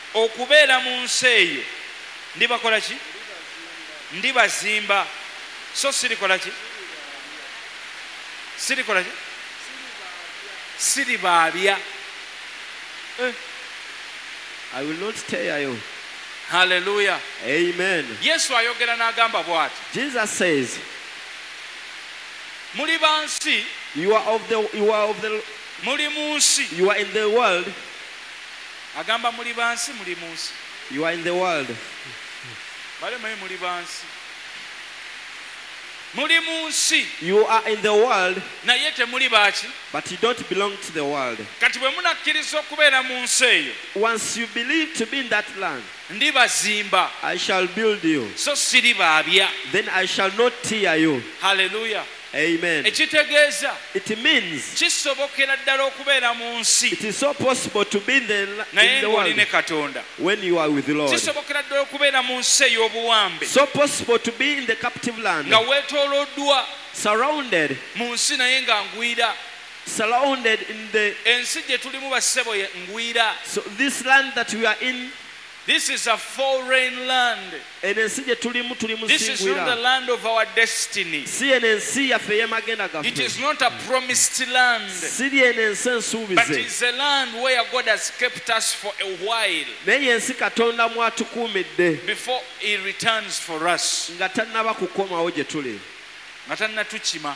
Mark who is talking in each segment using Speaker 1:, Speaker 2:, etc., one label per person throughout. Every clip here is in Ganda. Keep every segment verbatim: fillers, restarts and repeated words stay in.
Speaker 1: okubeera mu nsi eyo ndibakola ki? Ndibazimba. So sirikola ki? Sirikola ki? Siribaabya.
Speaker 2: Eh. I will not tear you.
Speaker 1: Hallelujah.
Speaker 2: Amen.
Speaker 1: Yesu ayogera n'agamba bw'ati.
Speaker 2: Jesus says,
Speaker 1: Muli bansi,
Speaker 2: you are of the you are of the
Speaker 1: muli mu nsi.
Speaker 2: you are in the world.
Speaker 1: Agamba muli bansi, muli mu nsi.
Speaker 2: You are in the world.
Speaker 1: Balemayo muli bansi. Muli mu nsi.
Speaker 2: You are in the world,
Speaker 1: Naye temuli baaki.
Speaker 2: but you don't belong to the world.
Speaker 1: Kati bwe munakkiriza okubeera mu nsi eyo,
Speaker 2: Once you believe to be in that land,
Speaker 1: ndibazimba,
Speaker 2: I shall build you.
Speaker 1: so siribaabya.
Speaker 2: Then I shall not tear you.
Speaker 1: Hallelujah.
Speaker 2: Amen.
Speaker 1: Ekitegeeza
Speaker 2: It means
Speaker 1: kisobokera ddala okubeera mu nsi
Speaker 2: it is so possible to be in the,
Speaker 1: naye
Speaker 2: in the
Speaker 1: ng'oli
Speaker 2: world
Speaker 1: ne Katonda.
Speaker 2: when you are with the Lord.
Speaker 1: Kisobokera ddala okubeera mu nsi ey'obuwambe
Speaker 2: So possible to be in the captive land,
Speaker 1: nga weetooloddwa
Speaker 2: surrounded,
Speaker 1: mu nsi naye nga ngwira.
Speaker 2: surrounded in the.
Speaker 1: Ensi gye tulimu bassebo ye ngwira.
Speaker 2: So this land that we are in,
Speaker 1: This is a foreign land.
Speaker 2: eno ensi gye tulimu tulimu
Speaker 1: This is not the
Speaker 2: singwira.
Speaker 1: land of our destiny.
Speaker 2: Si eno ensi yaffe ey'amagenda
Speaker 1: It
Speaker 2: gaffe.
Speaker 1: is not a promised land,
Speaker 2: Siri eno ensi
Speaker 1: but
Speaker 2: ensuubize.
Speaker 1: it's a land where God has kept us for a while
Speaker 2: Naye ensi Katonda mwatukuumidde
Speaker 1: before He returns for us.
Speaker 2: nga tannaba kukomawo gye tuli.
Speaker 1: Nga tannatukima.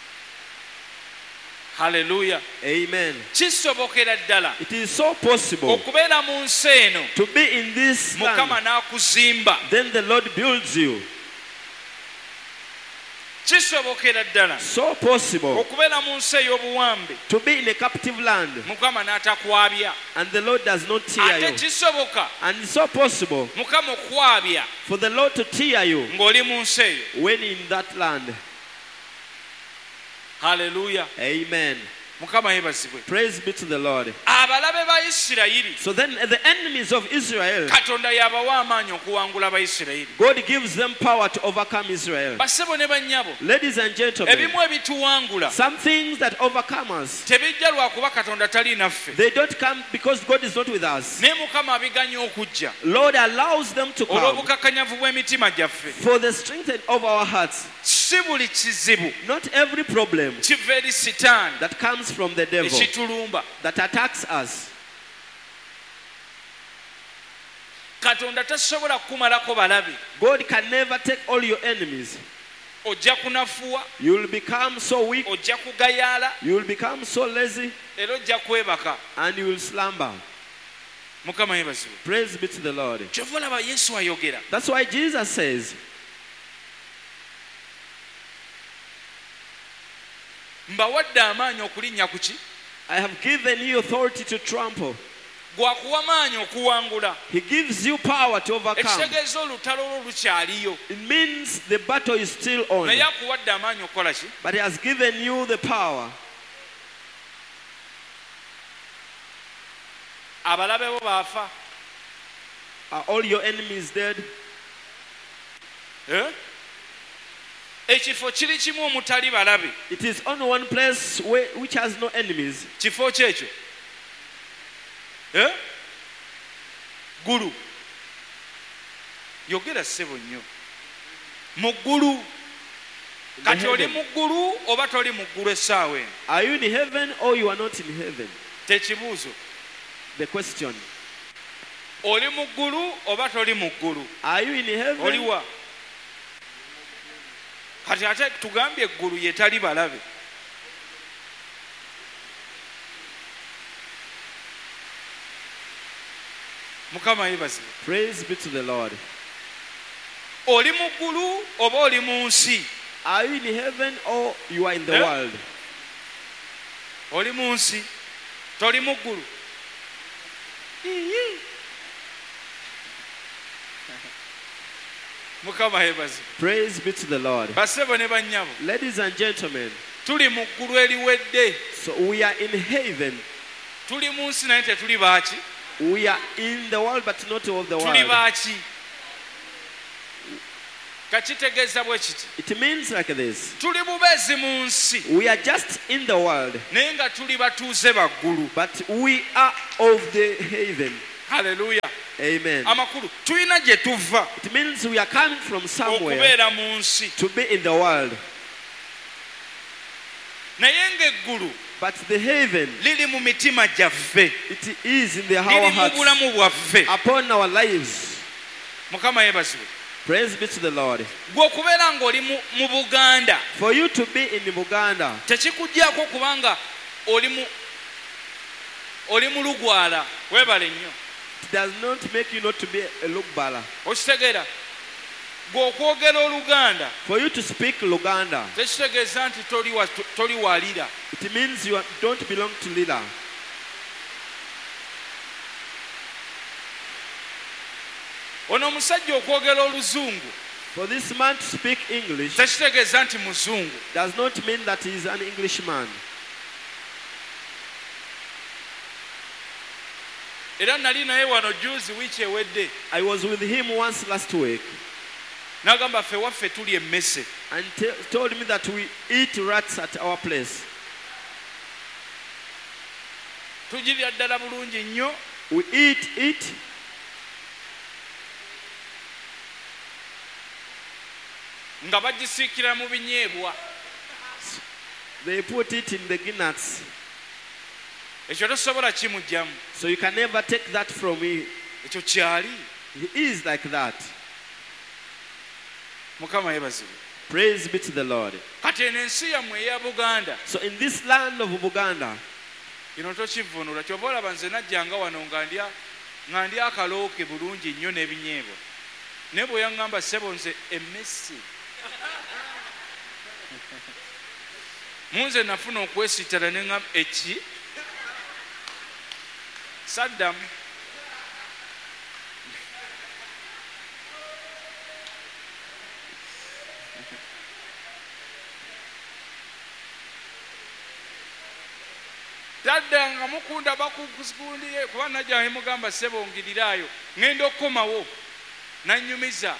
Speaker 1: Hallelujah.
Speaker 2: Amen.
Speaker 1: Kisobokera ddala
Speaker 2: It is so possible
Speaker 1: okubeera mu nsi eno,
Speaker 2: to be in this
Speaker 1: Mukama
Speaker 2: land.
Speaker 1: n'akuzimba.
Speaker 2: Then the Lord builds you.
Speaker 1: Kisobokera ddala
Speaker 2: So possible
Speaker 1: okubeera mu nsi ey'obuwambe,
Speaker 2: to be in a captive land,
Speaker 1: Mukama n'atakwabya.
Speaker 2: and the Lord does not tear
Speaker 1: Ate
Speaker 2: you.
Speaker 1: kisoboka
Speaker 2: And it's so possible
Speaker 1: Mukama okwabya
Speaker 2: for the Lord to tear you
Speaker 1: ng'oli mu nsi eyo.
Speaker 2: when in that land.
Speaker 1: Hallelujah.
Speaker 2: Amen.
Speaker 1: Mukama yeebazibwe.
Speaker 2: Praise be to the Lord.
Speaker 1: Abalabe ba Isirayiri,
Speaker 2: So then the enemies of Israel,
Speaker 1: Katonda yabawa amaanyi okuwangula Abayisirayiri.
Speaker 2: God gives them power to overcome Israel.
Speaker 1: Bassebo ne bannyabo,
Speaker 2: Ladies and gentlemen,
Speaker 1: ebimu ebituwangula
Speaker 2: some things that overcome us,
Speaker 1: tebijja lwakuba Katonda tali naffe,
Speaker 2: they don't come because God is not with us.
Speaker 1: naye Mukama abiganya okujja
Speaker 2: Lord allows them to come
Speaker 1: olw'obukakkanyavu bw'emitima gyaffe.
Speaker 2: for the strength of our hearts.
Speaker 1: Si buli kizibu
Speaker 2: Not every problem
Speaker 1: kiva eri Sitaani
Speaker 2: that comes from the devil
Speaker 1: ekitulumba.
Speaker 2: that attacks us.
Speaker 1: Katonda tasobola kukumalako balabe.
Speaker 2: God can never take all your enemies.
Speaker 1: Ojja kunafuwa,
Speaker 2: You will become so weak,
Speaker 1: ojja kugayaala,
Speaker 2: you will become so lazy,
Speaker 1: era ojja kwebaka.
Speaker 2: and you will slumber.
Speaker 1: Mukama yeebazibwe.
Speaker 2: Praise be to the Lord.
Speaker 1: Kyova olaba Yesu ayogera.
Speaker 2: That's why Jesus says,
Speaker 1: Mbawadde amaanyi okulinnya ku ki?
Speaker 2: I have given you authority to trample.
Speaker 1: Gwakuwa maanyi okuwangula.
Speaker 2: He gives you power to overcome.
Speaker 1: Ekitegeeza olutalo olwo lukyaliyo.
Speaker 2: It means the battle is still on.
Speaker 1: Naye akuwadde amaanyi okukola ki?
Speaker 2: But he has given you the power.
Speaker 1: Abalabe bo baafa.
Speaker 2: Are all your enemies dead?
Speaker 1: Eh? Ekifo kiri kimu omutali balabe.
Speaker 2: It is only one place where, which has no enemies.
Speaker 1: Kifo kyekyo. Eh? Ggulu. Yogera ssebo nnyo. Mu ggulu.
Speaker 2: In the
Speaker 1: Kati oli
Speaker 2: heaven.
Speaker 1: mu ggulu oba toli mu ggulu essaawa eno?
Speaker 2: Are you in heaven or you are not in heaven?
Speaker 1: Tekibuuzo.
Speaker 2: The question.
Speaker 1: Oli mu ggulu oba toli mu ggulu?
Speaker 2: Are you in heaven?
Speaker 1: Oli wa? Kati ate tugambye eggulu ye tali balabe. Mukama yeebazibwe.
Speaker 2: Praise be to the Lord.
Speaker 1: Oli mu ggulu oba oli mu nsi?
Speaker 2: Are you in heaven or you are in the
Speaker 1: Eh?
Speaker 2: world?
Speaker 1: Oli mu nsi, toli mu ggulu. Mukama yeebazibwe.
Speaker 2: Praise be to the Lord.
Speaker 1: Bassebo ne bannyabo,
Speaker 2: Ladies and gentlemen,
Speaker 1: tuli mu ggulu eriwedde.
Speaker 2: so we are in heaven.
Speaker 1: Tuli mu nsi naye tetuli baaki?
Speaker 2: We are in the world but not of the
Speaker 1: Tuli
Speaker 2: world.
Speaker 1: baaki? Kakitegeeza bwe kiti.
Speaker 2: It means like this.
Speaker 1: Tuli bubeezi mu nsi
Speaker 2: We are just in the world,
Speaker 1: naye nga tuli batuuze baggulu.
Speaker 2: but we are of the heaven.
Speaker 1: Haleluya.
Speaker 2: Amen.
Speaker 1: amakulu tulina gye tuva
Speaker 2: It means we are coming from somewhere
Speaker 1: okubeera mu nsi
Speaker 2: to be in the world.
Speaker 1: naye ng'eggulu
Speaker 2: But the heaven,
Speaker 1: liri mu mitima gyaffe
Speaker 2: it is in the our
Speaker 1: liri mu
Speaker 2: hearts,
Speaker 1: bulamu bwaffe.
Speaker 2: upon our lives.
Speaker 1: Mukama yeebazibwe.
Speaker 2: Praise be to the Lord.
Speaker 1: Gwe okubeera ng'oli mu mu Buganda
Speaker 2: For you to be in Buganda,
Speaker 1: tekikuggyako kubanga oli mu oli mu lugwala. Weebale nnyo.
Speaker 2: it does not make you not to be a Lugbala.
Speaker 1: Okitegeera? Gwe okwogera Oluganda
Speaker 2: For you to speak Luganda,
Speaker 1: tekitegeeza nti toli wa- toli walira.
Speaker 2: it means you are- don't belong to Lila.
Speaker 1: Ono omusajja okwogera Oluzungu
Speaker 2: For this man to speak English
Speaker 1: tekitegeeza nti Muzungu.
Speaker 2: does not mean that he is an Englishman.
Speaker 1: Era nali naye wano juzi wiiki ewedde
Speaker 2: I was with him once last week
Speaker 1: n'agamba ffe waffe tuli emmese.
Speaker 2: and te- told me that we eat rats at our place.
Speaker 1: Tugirya ddala bulungi nnyo.
Speaker 2: We eat it
Speaker 1: nga bagisiikira mu binyeebwa.
Speaker 2: they put it in the guinness,
Speaker 1: Ekyo tosobola kimugyamu.
Speaker 2: so you can never take that from him.
Speaker 1: Ekyo kyali.
Speaker 2: He is like that.
Speaker 1: Mukama yeebazibwe.
Speaker 2: Praise be to the Lord.
Speaker 1: Kati eno ensi yammwe eya Buganda
Speaker 2: So in this land of Buganda,
Speaker 1: kino tokivvuunula. Kyova olaba nze najjanga wano nga ndya nga ndya akalooke bulungi nnyo n'ebinyeebwa. Naye bwe yaŋŋamba ssebo nze emmesi. Munze nafuna okwesittala ne ŋŋamba eki? Saddamu. Tadda nga mukunda bakukusikundiye kuba najja mugamba ssebo ngirirayo ŋŋenda okukomawo nannyumiza.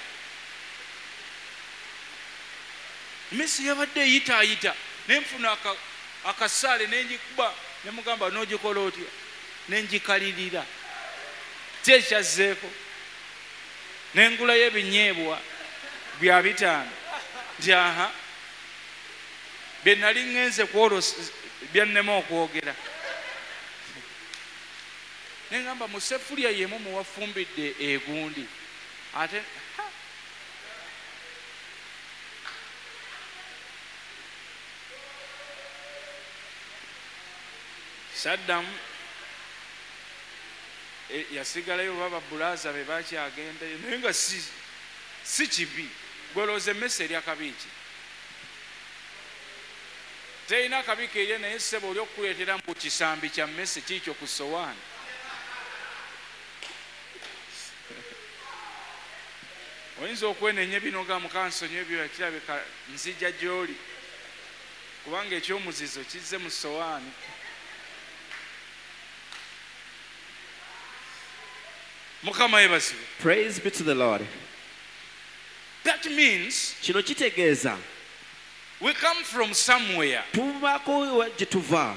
Speaker 1: Emmesi yabadde eyitaayita ne nfuna aka- akasaale ne ngikuba ne mugamba n'ogikola otya ne ngikalirira ki ekyazzeeko ne ngulayo ebinyeebwa bya bitaano nti aha bye nali ŋŋenze kwolosa byannema okwogera. Ne ngamba mu sefulya yemu muwafumbidde egundi ate ha! Saddamu e, yasigalayo baba bulaza be bakyagendayo naye nga si, si kibi. Gwelooza emmese erya kabiiki terina akabiika erye naye ssebo oli okukuleetera mu kisambi kya mmese kiikyo ku sowaani. Oyinza okwenenya ebinoga mukansonyi ebyo kirabika nzija gy'oli kubanga ekyomuzizo kizze mu sowaani. Mukama yeebazibwe.
Speaker 2: praise be to the Lord.
Speaker 1: That means
Speaker 2: Kino kitegeeza
Speaker 1: we come from somewhere.
Speaker 2: tuvako gye tuva.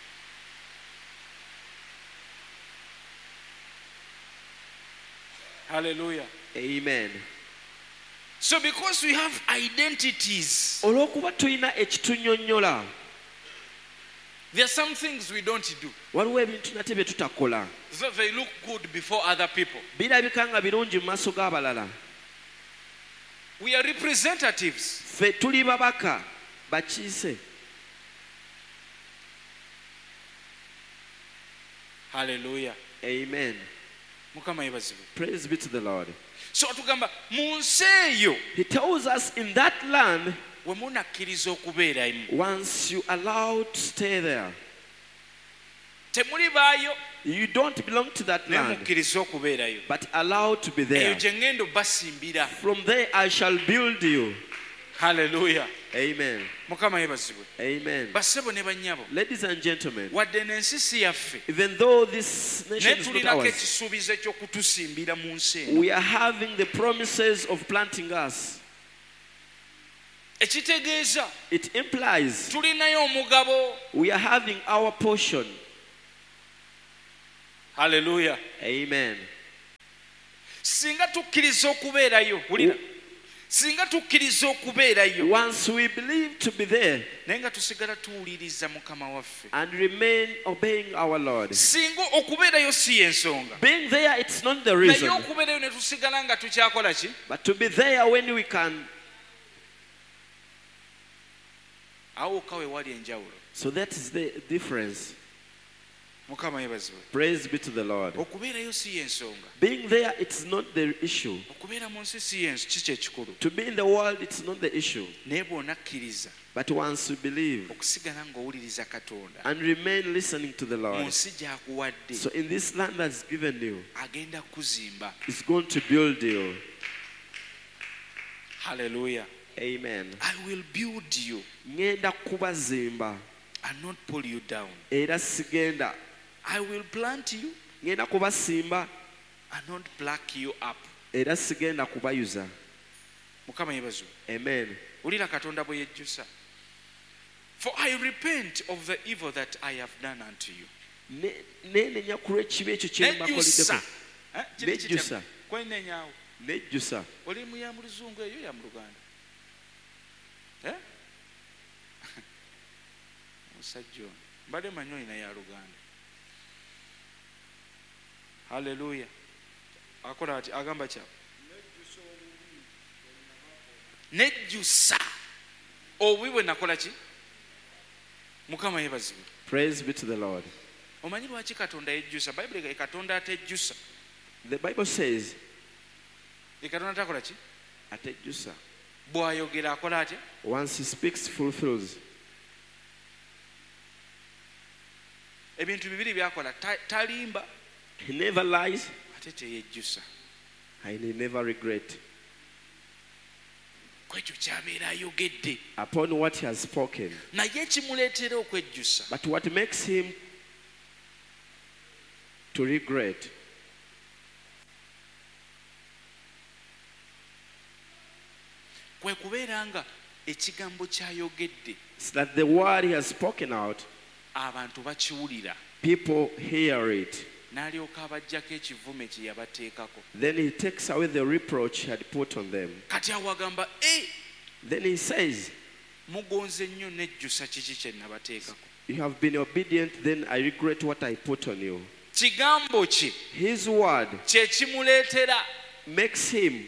Speaker 1: Hallelujah.
Speaker 2: Amen.
Speaker 1: So because we have identities,
Speaker 2: Olw'okuba tulina ekitunyonnyola,
Speaker 1: there are some things we don't do.
Speaker 2: waliwo ebintu nate bye tutakola.
Speaker 1: So they look good before other people.
Speaker 2: Birabika nga birungi mu maaso g'abalala.
Speaker 1: We are representatives.
Speaker 2: Ffe tuli babaka bakiise.
Speaker 1: Hallelujah.
Speaker 2: Amen.
Speaker 1: Mukama yeebazibwe.
Speaker 2: Praise be to the Lord.
Speaker 1: So tugamba mu nsi eyo
Speaker 2: He tells us in that land,
Speaker 1: we munakkiriza okubeeramu
Speaker 2: once you allow to stay there,
Speaker 1: temulibaayo
Speaker 2: you don't belong to that
Speaker 1: naye
Speaker 2: land,
Speaker 1: mukkiriza okubeerayo.
Speaker 2: but allow to be
Speaker 1: Eyo
Speaker 2: there.
Speaker 1: gye ŋŋenda obbasimbira.
Speaker 2: From there I shall build you.
Speaker 1: Hallelujah.
Speaker 2: Amen.
Speaker 1: Mukama yeebazibwe.
Speaker 2: Amen.
Speaker 1: Bassebo ne bannyabo
Speaker 2: Ladies and gentlemen,
Speaker 1: wadde n'ensi si yaffe
Speaker 2: even though this nation
Speaker 1: naye
Speaker 2: is not
Speaker 1: tulinako
Speaker 2: ours,
Speaker 1: ekisuubizo eky'okutusimbira mu nsi eno.
Speaker 2: we are having the promises of planting us.
Speaker 1: Ekitegeeza
Speaker 2: It implies
Speaker 1: tulinayo omugabo.
Speaker 2: we are having our portion.
Speaker 1: Hallelujah.
Speaker 2: Amen.
Speaker 1: singa tukkiriza okubeerayo wulira singa tukkiriza okubeerayo
Speaker 2: once we believe to be there
Speaker 1: naye nga tusigala tuwuliriza mukama waffe
Speaker 2: and remain obeying our Lord.
Speaker 1: singa okubeerayo si y'ensonga
Speaker 2: Being there, it's not the
Speaker 1: naye
Speaker 2: reason.
Speaker 1: okubeerayo ne tusigala nga tukyakola ki
Speaker 2: But to be there when we can.
Speaker 1: awo wokka we wali enjawulo
Speaker 2: So that is the difference.
Speaker 1: mukama yebazibwe
Speaker 2: Praise be to the Lord.
Speaker 1: okubeerayo si y'ensonga
Speaker 2: Being there, it's not the issue.
Speaker 1: okubeera mu nsi si y'ensi kiki ekikulu
Speaker 2: To be in the world, it's not the issue.
Speaker 1: naye bw'onakkiriza
Speaker 2: But once we believe
Speaker 1: okusigala ng'owuliriza katonda
Speaker 2: and remain listening to the
Speaker 1: mu
Speaker 2: Lord.
Speaker 1: nsi gy'akuwadde
Speaker 2: So in this land that's given you,
Speaker 1: agenda kuzimba
Speaker 2: it's going to build you.
Speaker 1: haleluya
Speaker 2: Amen.
Speaker 1: I will build you
Speaker 2: Ngenda kubazimba
Speaker 1: and not pull you down.
Speaker 2: era sigenda.
Speaker 1: I will plant you
Speaker 2: Ngenda kubasimba
Speaker 1: and not pluck you up.
Speaker 2: era sigenda kubayuza.
Speaker 1: Mukama yebazibwe.
Speaker 2: Amen.
Speaker 1: Ulira katonda bwe yejjusa. For I repent of the evil that I have done unto you.
Speaker 2: Ne nenenya kulw'ekibi ekyo kye
Speaker 1: Nejjusa.
Speaker 2: mbakoleddeko.
Speaker 1: Eh, kiri kitya?
Speaker 2: Nejjusa.
Speaker 1: Kwenenyaawo.
Speaker 2: Nejjusa.
Speaker 1: Oli mu ya mu luzungu eyo ya mu Luganda. Eh? Musajja ono. Mbadde manyi olina ya Luganda. Haleluya. Akola ati agamba kya. Nejjusa. Obubi bwe nakola ki? Mukama yebazibwe.
Speaker 2: Praise be to the Lord.
Speaker 1: Omanyi lwaki katonda yejjusa? Bayibuli ye katonda atejjusa.
Speaker 2: The Bible says,
Speaker 1: Ye katonda takola ki?
Speaker 2: atejjusa.
Speaker 1: Bw'ayogera akola atya?
Speaker 2: Once he speaks, fulfills.
Speaker 1: Ebintu bibiri byakola ta- talimba
Speaker 2: He never lies
Speaker 1: ate teyejjusa.
Speaker 2: and he never regrets.
Speaker 1: Kwekyo ky'abeera ayogedde.
Speaker 2: Upon what he has spoken.
Speaker 1: Naye ekimuleetera okwejjusa
Speaker 2: But what makes him to regret
Speaker 1: kwe kubeera nga ekigambo ky'ayogedde
Speaker 2: is that the word he has spoken out,
Speaker 1: abantu bakiwulira
Speaker 2: people hear it.
Speaker 1: n'alyoka abaggyako ekivume kye yabateekako.
Speaker 2: Then he takes away the reproach he had put on them.
Speaker 1: Kati awo agamba e
Speaker 2: Then he says,
Speaker 1: mugonze nnyo nejjusa kiki kye nabateekako.
Speaker 2: you have been obedient, then I regret what I put on you.
Speaker 1: Kigambo kye
Speaker 2: His word
Speaker 1: kye kimuleetera
Speaker 2: makes him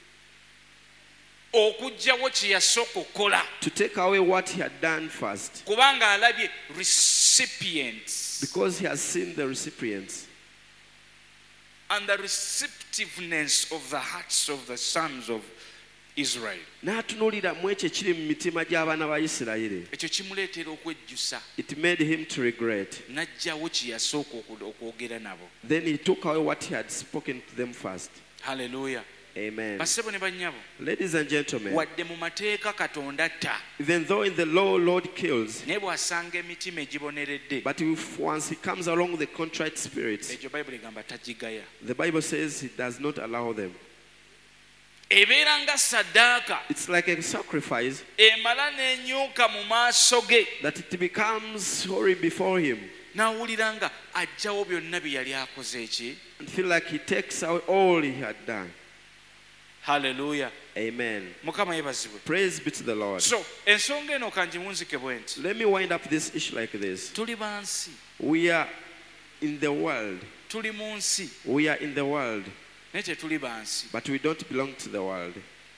Speaker 1: okuggyawo kye yasooka okukola
Speaker 2: to take away what he had done first,
Speaker 1: kubanga alabye recipients
Speaker 2: because he has seen the recipients
Speaker 1: and the receptiveness of the hearts of the sons of Israel.
Speaker 2: n'atunuulira mu ekyo ekiri mu mitima gy'abaana ba Isirayiri.
Speaker 1: Ekyo kimuleetera okwejjusa
Speaker 2: It made him to regret.
Speaker 1: n'aggyawo kye yasooka oku- okwogera nabo.
Speaker 2: Then he took away what he had spoken to them first.
Speaker 1: Haleluya.
Speaker 2: Amen.
Speaker 1: Bassebo ne bannyabo,
Speaker 2: Ladies and gentlemen,
Speaker 1: wadde mu mateeka katonda atta,
Speaker 2: even though in the law Lord kills,
Speaker 1: naye bw'asanga emitima egiboneredde,
Speaker 2: but if once he comes along with the contrite spirits,
Speaker 1: ekyo bayibuli egamba tagigaya.
Speaker 2: the Bible says he does not allow them.
Speaker 1: Ebeera nga saddaaka
Speaker 2: It's like a sacrifice
Speaker 1: emala n'enyuka mu maaso ge,
Speaker 2: that it becomes holy before him
Speaker 1: n'awulira nga aggyawo byonna bye yali akoze eki.
Speaker 2: and feel like he takes out all he had done.
Speaker 1: Haleluya.
Speaker 2: Amen.
Speaker 1: Mukama yebazibwe.
Speaker 2: Praise be to the Lord.
Speaker 1: So ensonga eno kangimunzike bwe nti,
Speaker 2: Let me wind up this issue like this.
Speaker 1: tuli bansi,
Speaker 2: We are in the world.
Speaker 1: tuli mu nsi
Speaker 2: We are in the world,
Speaker 1: naye tetuli bansi.
Speaker 2: but we don't belong to the world.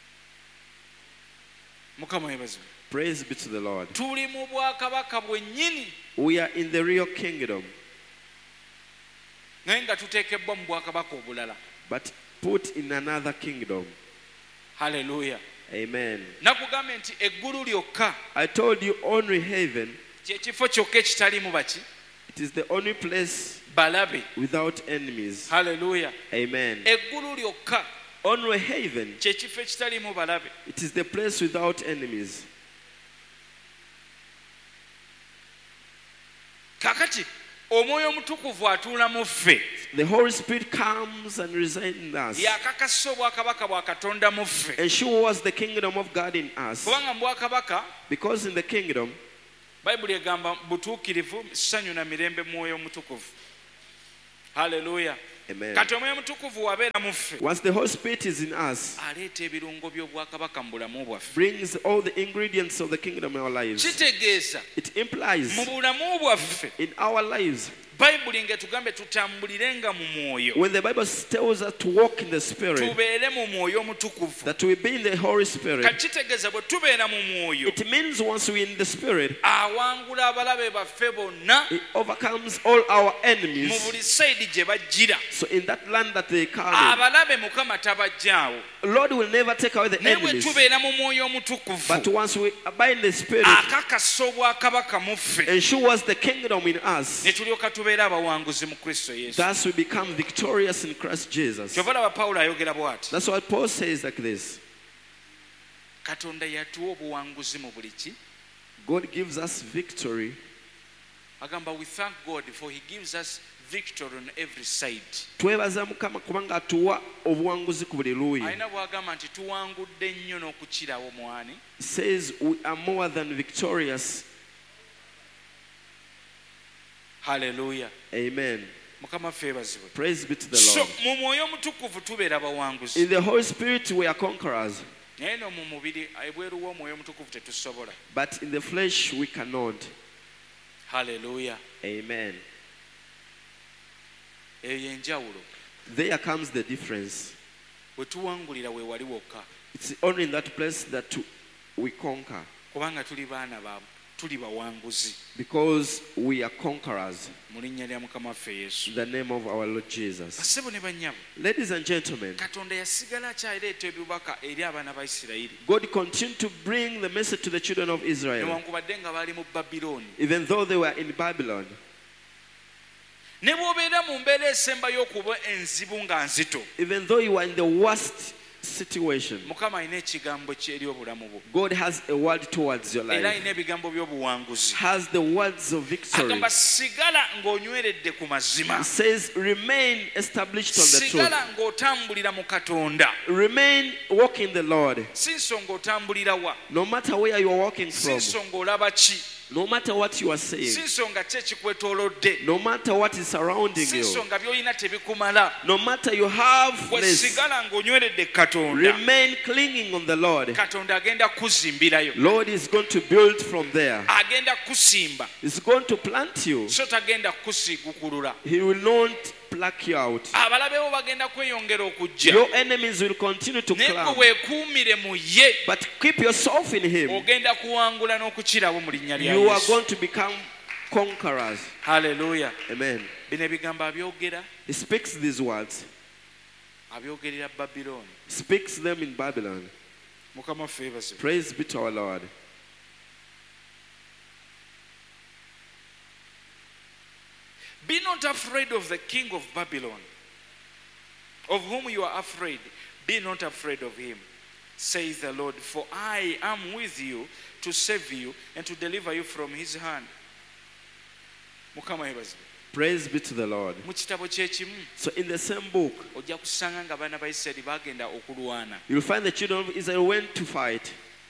Speaker 1: Mukama yebazibwe.
Speaker 2: Praise be to the Lord.
Speaker 1: Tuli mu bwakabaka bwennyini
Speaker 2: We are in the real kingdom,
Speaker 1: naye nga tuteekebbwa mu bwakabaka obulala.
Speaker 2: but put in another kingdom.
Speaker 1: Haleluya.
Speaker 2: Amen.
Speaker 1: Nakugambye nti eggulu lyokka
Speaker 2: I told you only heaven,
Speaker 1: kye kifo kyokka ekitalimu baki
Speaker 2: it is the only place
Speaker 1: balabe.
Speaker 2: without enemies.
Speaker 1: Haleluya.
Speaker 2: Amen.
Speaker 1: Eggulu lyokka
Speaker 2: Only heaven,
Speaker 1: kye kifo ekitalimu balabe.
Speaker 2: it is the place without enemies.
Speaker 1: Kakati omwoyo omutukuvu atuula mu ffe,
Speaker 2: The Holy Spirit comes and resides in us,
Speaker 1: yakakasa obwakabaka bwa katonda mu ffe.
Speaker 2: ensures the kingdom of God in us.
Speaker 1: Kubanga mu bwakabaka
Speaker 2: Because in the kingdom,
Speaker 1: bayibuli egamba butuukirivu, ssanyu na mirembe mwoyo omutukuvu. Haleluya.
Speaker 2: Amen.
Speaker 1: kati omwoyo mutukuvu wabeera mu ffe
Speaker 2: Once the Holy Spirit is in us,
Speaker 1: aleeta ebirungo by'obwakabaka mu bulamu bwaffe
Speaker 2: brings all the ingredients of the kingdom in our lives.
Speaker 1: kitegeeza
Speaker 2: It implies
Speaker 1: mu bulamu bwaffe
Speaker 2: in our lives,
Speaker 1: bayibuli ng'etugambe tutambulirenga mu mwoyo
Speaker 2: when the Bible tells us to walk in the Spirit,
Speaker 1: tubeere mu mwoyo mutukuvu
Speaker 2: that we be in the Holy Spirit,
Speaker 1: kati kitegeeza bwe tubeera mu mwoyo
Speaker 2: it means once we're in the Spirit,
Speaker 1: awangula abalabe baffe bonna
Speaker 2: it overcomes all our
Speaker 1: mu
Speaker 2: enemies.
Speaker 1: buli sayidi gye bajjira
Speaker 2: So in that land that they come
Speaker 1: abalabe mukama tabajjaawo
Speaker 2: in, Lord will never take away the
Speaker 1: naye bwe
Speaker 2: enemies.
Speaker 1: tubeera mu mwoyo omutukuvu
Speaker 2: But once we abide in the Spirit,
Speaker 1: akakasa obwakabaka mu ffe
Speaker 2: ensures the kingdom in us,
Speaker 1: ne tulyoka tubeera abawanguzi mu kristo yesu
Speaker 2: thus we become victorious in Christ Jesus.
Speaker 1: kyova laba pawulo ayogera bw'ati
Speaker 2: That's what Paul says like this.
Speaker 1: katonda yatuwa obuwanguzi mu buli ki
Speaker 2: God gives us victory.
Speaker 1: agamba we thank god for he gives us victory on every side
Speaker 2: Twebaza Mukama kubanga atuwa obuwanguzi ku buli luuyi.
Speaker 1: alina bw'agamba nti tuwangudde nnyo n'okukirawo mwani
Speaker 2: Says we are more than victorious.
Speaker 1: haleluya
Speaker 2: Amen.
Speaker 1: mukama ffe ebazibwe
Speaker 2: Praise be to the
Speaker 1: so
Speaker 2: Lord.
Speaker 1: mu mwoyo omutukuvu tubeera bawanguzi
Speaker 2: In the Holy Spirit we are conquerors,
Speaker 1: naye no mu mubiri ebweru w'omwoyo omutukuvu tetusobola
Speaker 2: but in the flesh we cannot.
Speaker 1: haleluya
Speaker 2: Amen.
Speaker 1: eyo yenjawulo
Speaker 2: There comes the difference.
Speaker 1: bwe tuwangulira we wali wokka
Speaker 2: It's only in that place that we conquer,
Speaker 1: kubanga tuli baana ba tuli bawanguzi
Speaker 2: because we are conquerors.
Speaker 1: mu linnya lya mukama waffe yesu
Speaker 2: In the name of our Lord Jesus.
Speaker 1: basebo ne bannyabo
Speaker 2: Ladies and gentlemen,
Speaker 1: katonda yasigala akyaleeta ebibaka eri abaana ba isirayiri
Speaker 2: God continued to bring the message to the children of Israel,
Speaker 1: newankubadde nga baali mu babilooni
Speaker 2: even though they were in Babylon.
Speaker 1: ne bw'obeera mu mbeera esembayo okuba enzibu nga nzito
Speaker 2: Even though you are in the worst situation,
Speaker 1: mukama alina ekigambo kye eri obulamu bwo
Speaker 2: God has a word towards your
Speaker 1: era
Speaker 2: life,
Speaker 1: alina ebigambo by'obuwanguzi
Speaker 2: has the words of victory.
Speaker 1: agamba sigala ng'onyweredde ku mazima
Speaker 2: It says, remain established on the
Speaker 1: sigala
Speaker 2: truth.
Speaker 1: ng'otambulira mu katonda
Speaker 2: Remain walking the Lord.
Speaker 1: si nsonga otambulira wa
Speaker 2: No matter where you are walking
Speaker 1: si
Speaker 2: from,
Speaker 1: nsonga olaba ki
Speaker 2: no matter what you are
Speaker 1: si
Speaker 2: saying,
Speaker 1: nsonga ki ekikwetoolodde
Speaker 2: no matter what is surrounding
Speaker 1: si
Speaker 2: you,
Speaker 1: nsonga by'olina tebikumala
Speaker 2: no matter you have
Speaker 1: bwe
Speaker 2: less,
Speaker 1: sigala ng'onyweredde ku katonda
Speaker 2: remain clinging on the Lord.
Speaker 1: katonda agenda kuzimbirayo
Speaker 2: Lord is going to build from there.
Speaker 1: agenda kusimba
Speaker 2: He's going to plant you.
Speaker 1: so tagenda kusiigukulula
Speaker 2: He will not pluck you out.
Speaker 1: abalabe bo bagenda kweyongera okujja
Speaker 2: Your enemies will continue to
Speaker 1: naye gwe
Speaker 2: come.
Speaker 1: weekuumire mu ye
Speaker 2: But keep yourself in Him.
Speaker 1: ogenda kuwangula n'okukirawo mu linnya lya
Speaker 2: You are
Speaker 1: yesu
Speaker 2: going to become conquerors.
Speaker 1: haleluya
Speaker 2: Amen.
Speaker 1: bino ebigambo abyogera
Speaker 2: He speaks these words.
Speaker 1: abyogerera babilooni
Speaker 2: Speaks them in Babylon.
Speaker 1: mukama waffe yeebazibwe
Speaker 2: Praise be to our Lord.
Speaker 1: be not afraid of the king of Babylon of whom you are afraid be not afraid of him says the Lord for I am with you to save you and to deliver you from his hand mukama yeebazibwe
Speaker 2: Praise be to the Lord.
Speaker 1: mu kitabo kyekimu
Speaker 2: So in the same book,
Speaker 1: ojja kusanga nga abaana ba isirayiri bagenda okulwana
Speaker 2: you'll find the children of Israel went to fight.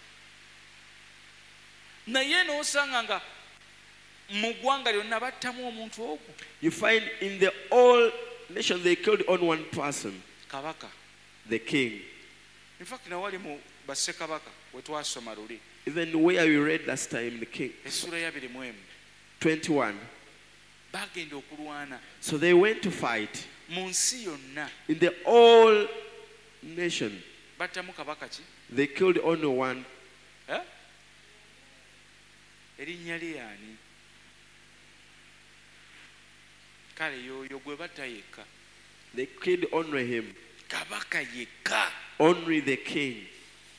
Speaker 1: naye n'osanga nga mu ggwanga lyonna battamu omuntu ogwo
Speaker 2: You find in the whole nation they killed on one person,
Speaker 1: kabaka
Speaker 2: the king.
Speaker 1: in fact nawali mu bassekabaka we twasoma luli
Speaker 2: Even where we read last time, the king,
Speaker 1: essula ya abiri mu emu
Speaker 2: twenty-one.
Speaker 1: bagenda okulwana
Speaker 2: So they went to fight
Speaker 1: mu nsi yonna
Speaker 2: in the whole nation.
Speaker 1: battamu kabaka ki
Speaker 2: They killed only one.
Speaker 1: Eh? erinnya lye ani kale yoyo gwe batta yekka
Speaker 2: They killed only him,
Speaker 1: kabaka yekka
Speaker 2: only the king.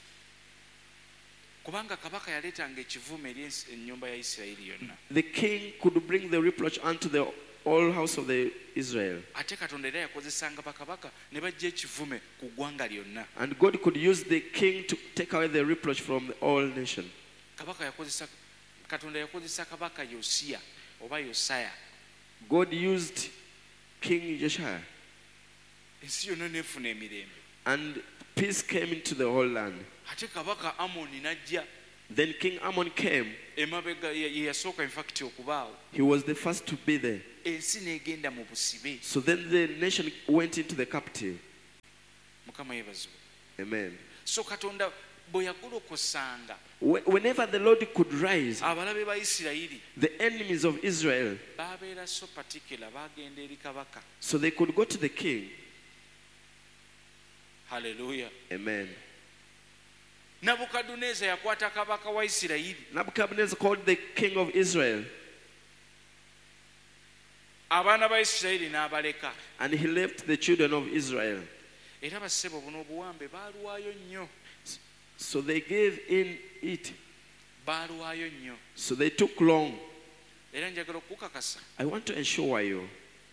Speaker 1: kubanga kabaka yaleetanga ekivume eri ensi- ennyumba ya isirayiri yonna
Speaker 2: The king could bring the reproach unto the whole house of the Israel.
Speaker 1: ate katonda era yakozesanga bakabaka ne bajja ekivume ku ggwanga lyonna
Speaker 2: And God could use the king to take away the reproach from the whole nation.
Speaker 1: kabaka yakozesa katonda yakozesa kabaka yosiya oba yosaya
Speaker 2: God used King Josiah,
Speaker 1: ensi yonna n'efuna emirembe
Speaker 2: and peace came into the whole land.
Speaker 1: ate kabaka amoni n'ajja
Speaker 2: Then King Ammon came.
Speaker 1: emabega ye ye yasooka in fact okubaawo.
Speaker 2: He was the first to be there.
Speaker 1: Ensi n'egenda mu busibe.
Speaker 2: So then the nation went into the captive.
Speaker 1: Mukama yeebazibwe.
Speaker 2: Amen.
Speaker 1: So Katonda bwe yagolokosanga
Speaker 2: Wh- Whenever the Lord could rise,
Speaker 1: abalabe ba Isirayiri
Speaker 2: the enemies of Israel,
Speaker 1: baabeera so particular baagenda eri kabaka.
Speaker 2: so they could go to the king.
Speaker 1: Hallelujah.
Speaker 2: Amen.
Speaker 1: Nabukadduneeza yakwata kabaka wa Isirayiri
Speaker 2: Nebuchadnezzar called the king of Israel,
Speaker 1: abaana ba Isirayiri n'abaleka.
Speaker 2: and he left the children of Israel.
Speaker 1: Era bassebo buno obuwambe baaluwaayo nnyo.
Speaker 2: So they gave in it.
Speaker 1: Baaluwaayo nnyo.
Speaker 2: So they took long.
Speaker 1: Era njagala okukakasa
Speaker 2: I want to ensure you,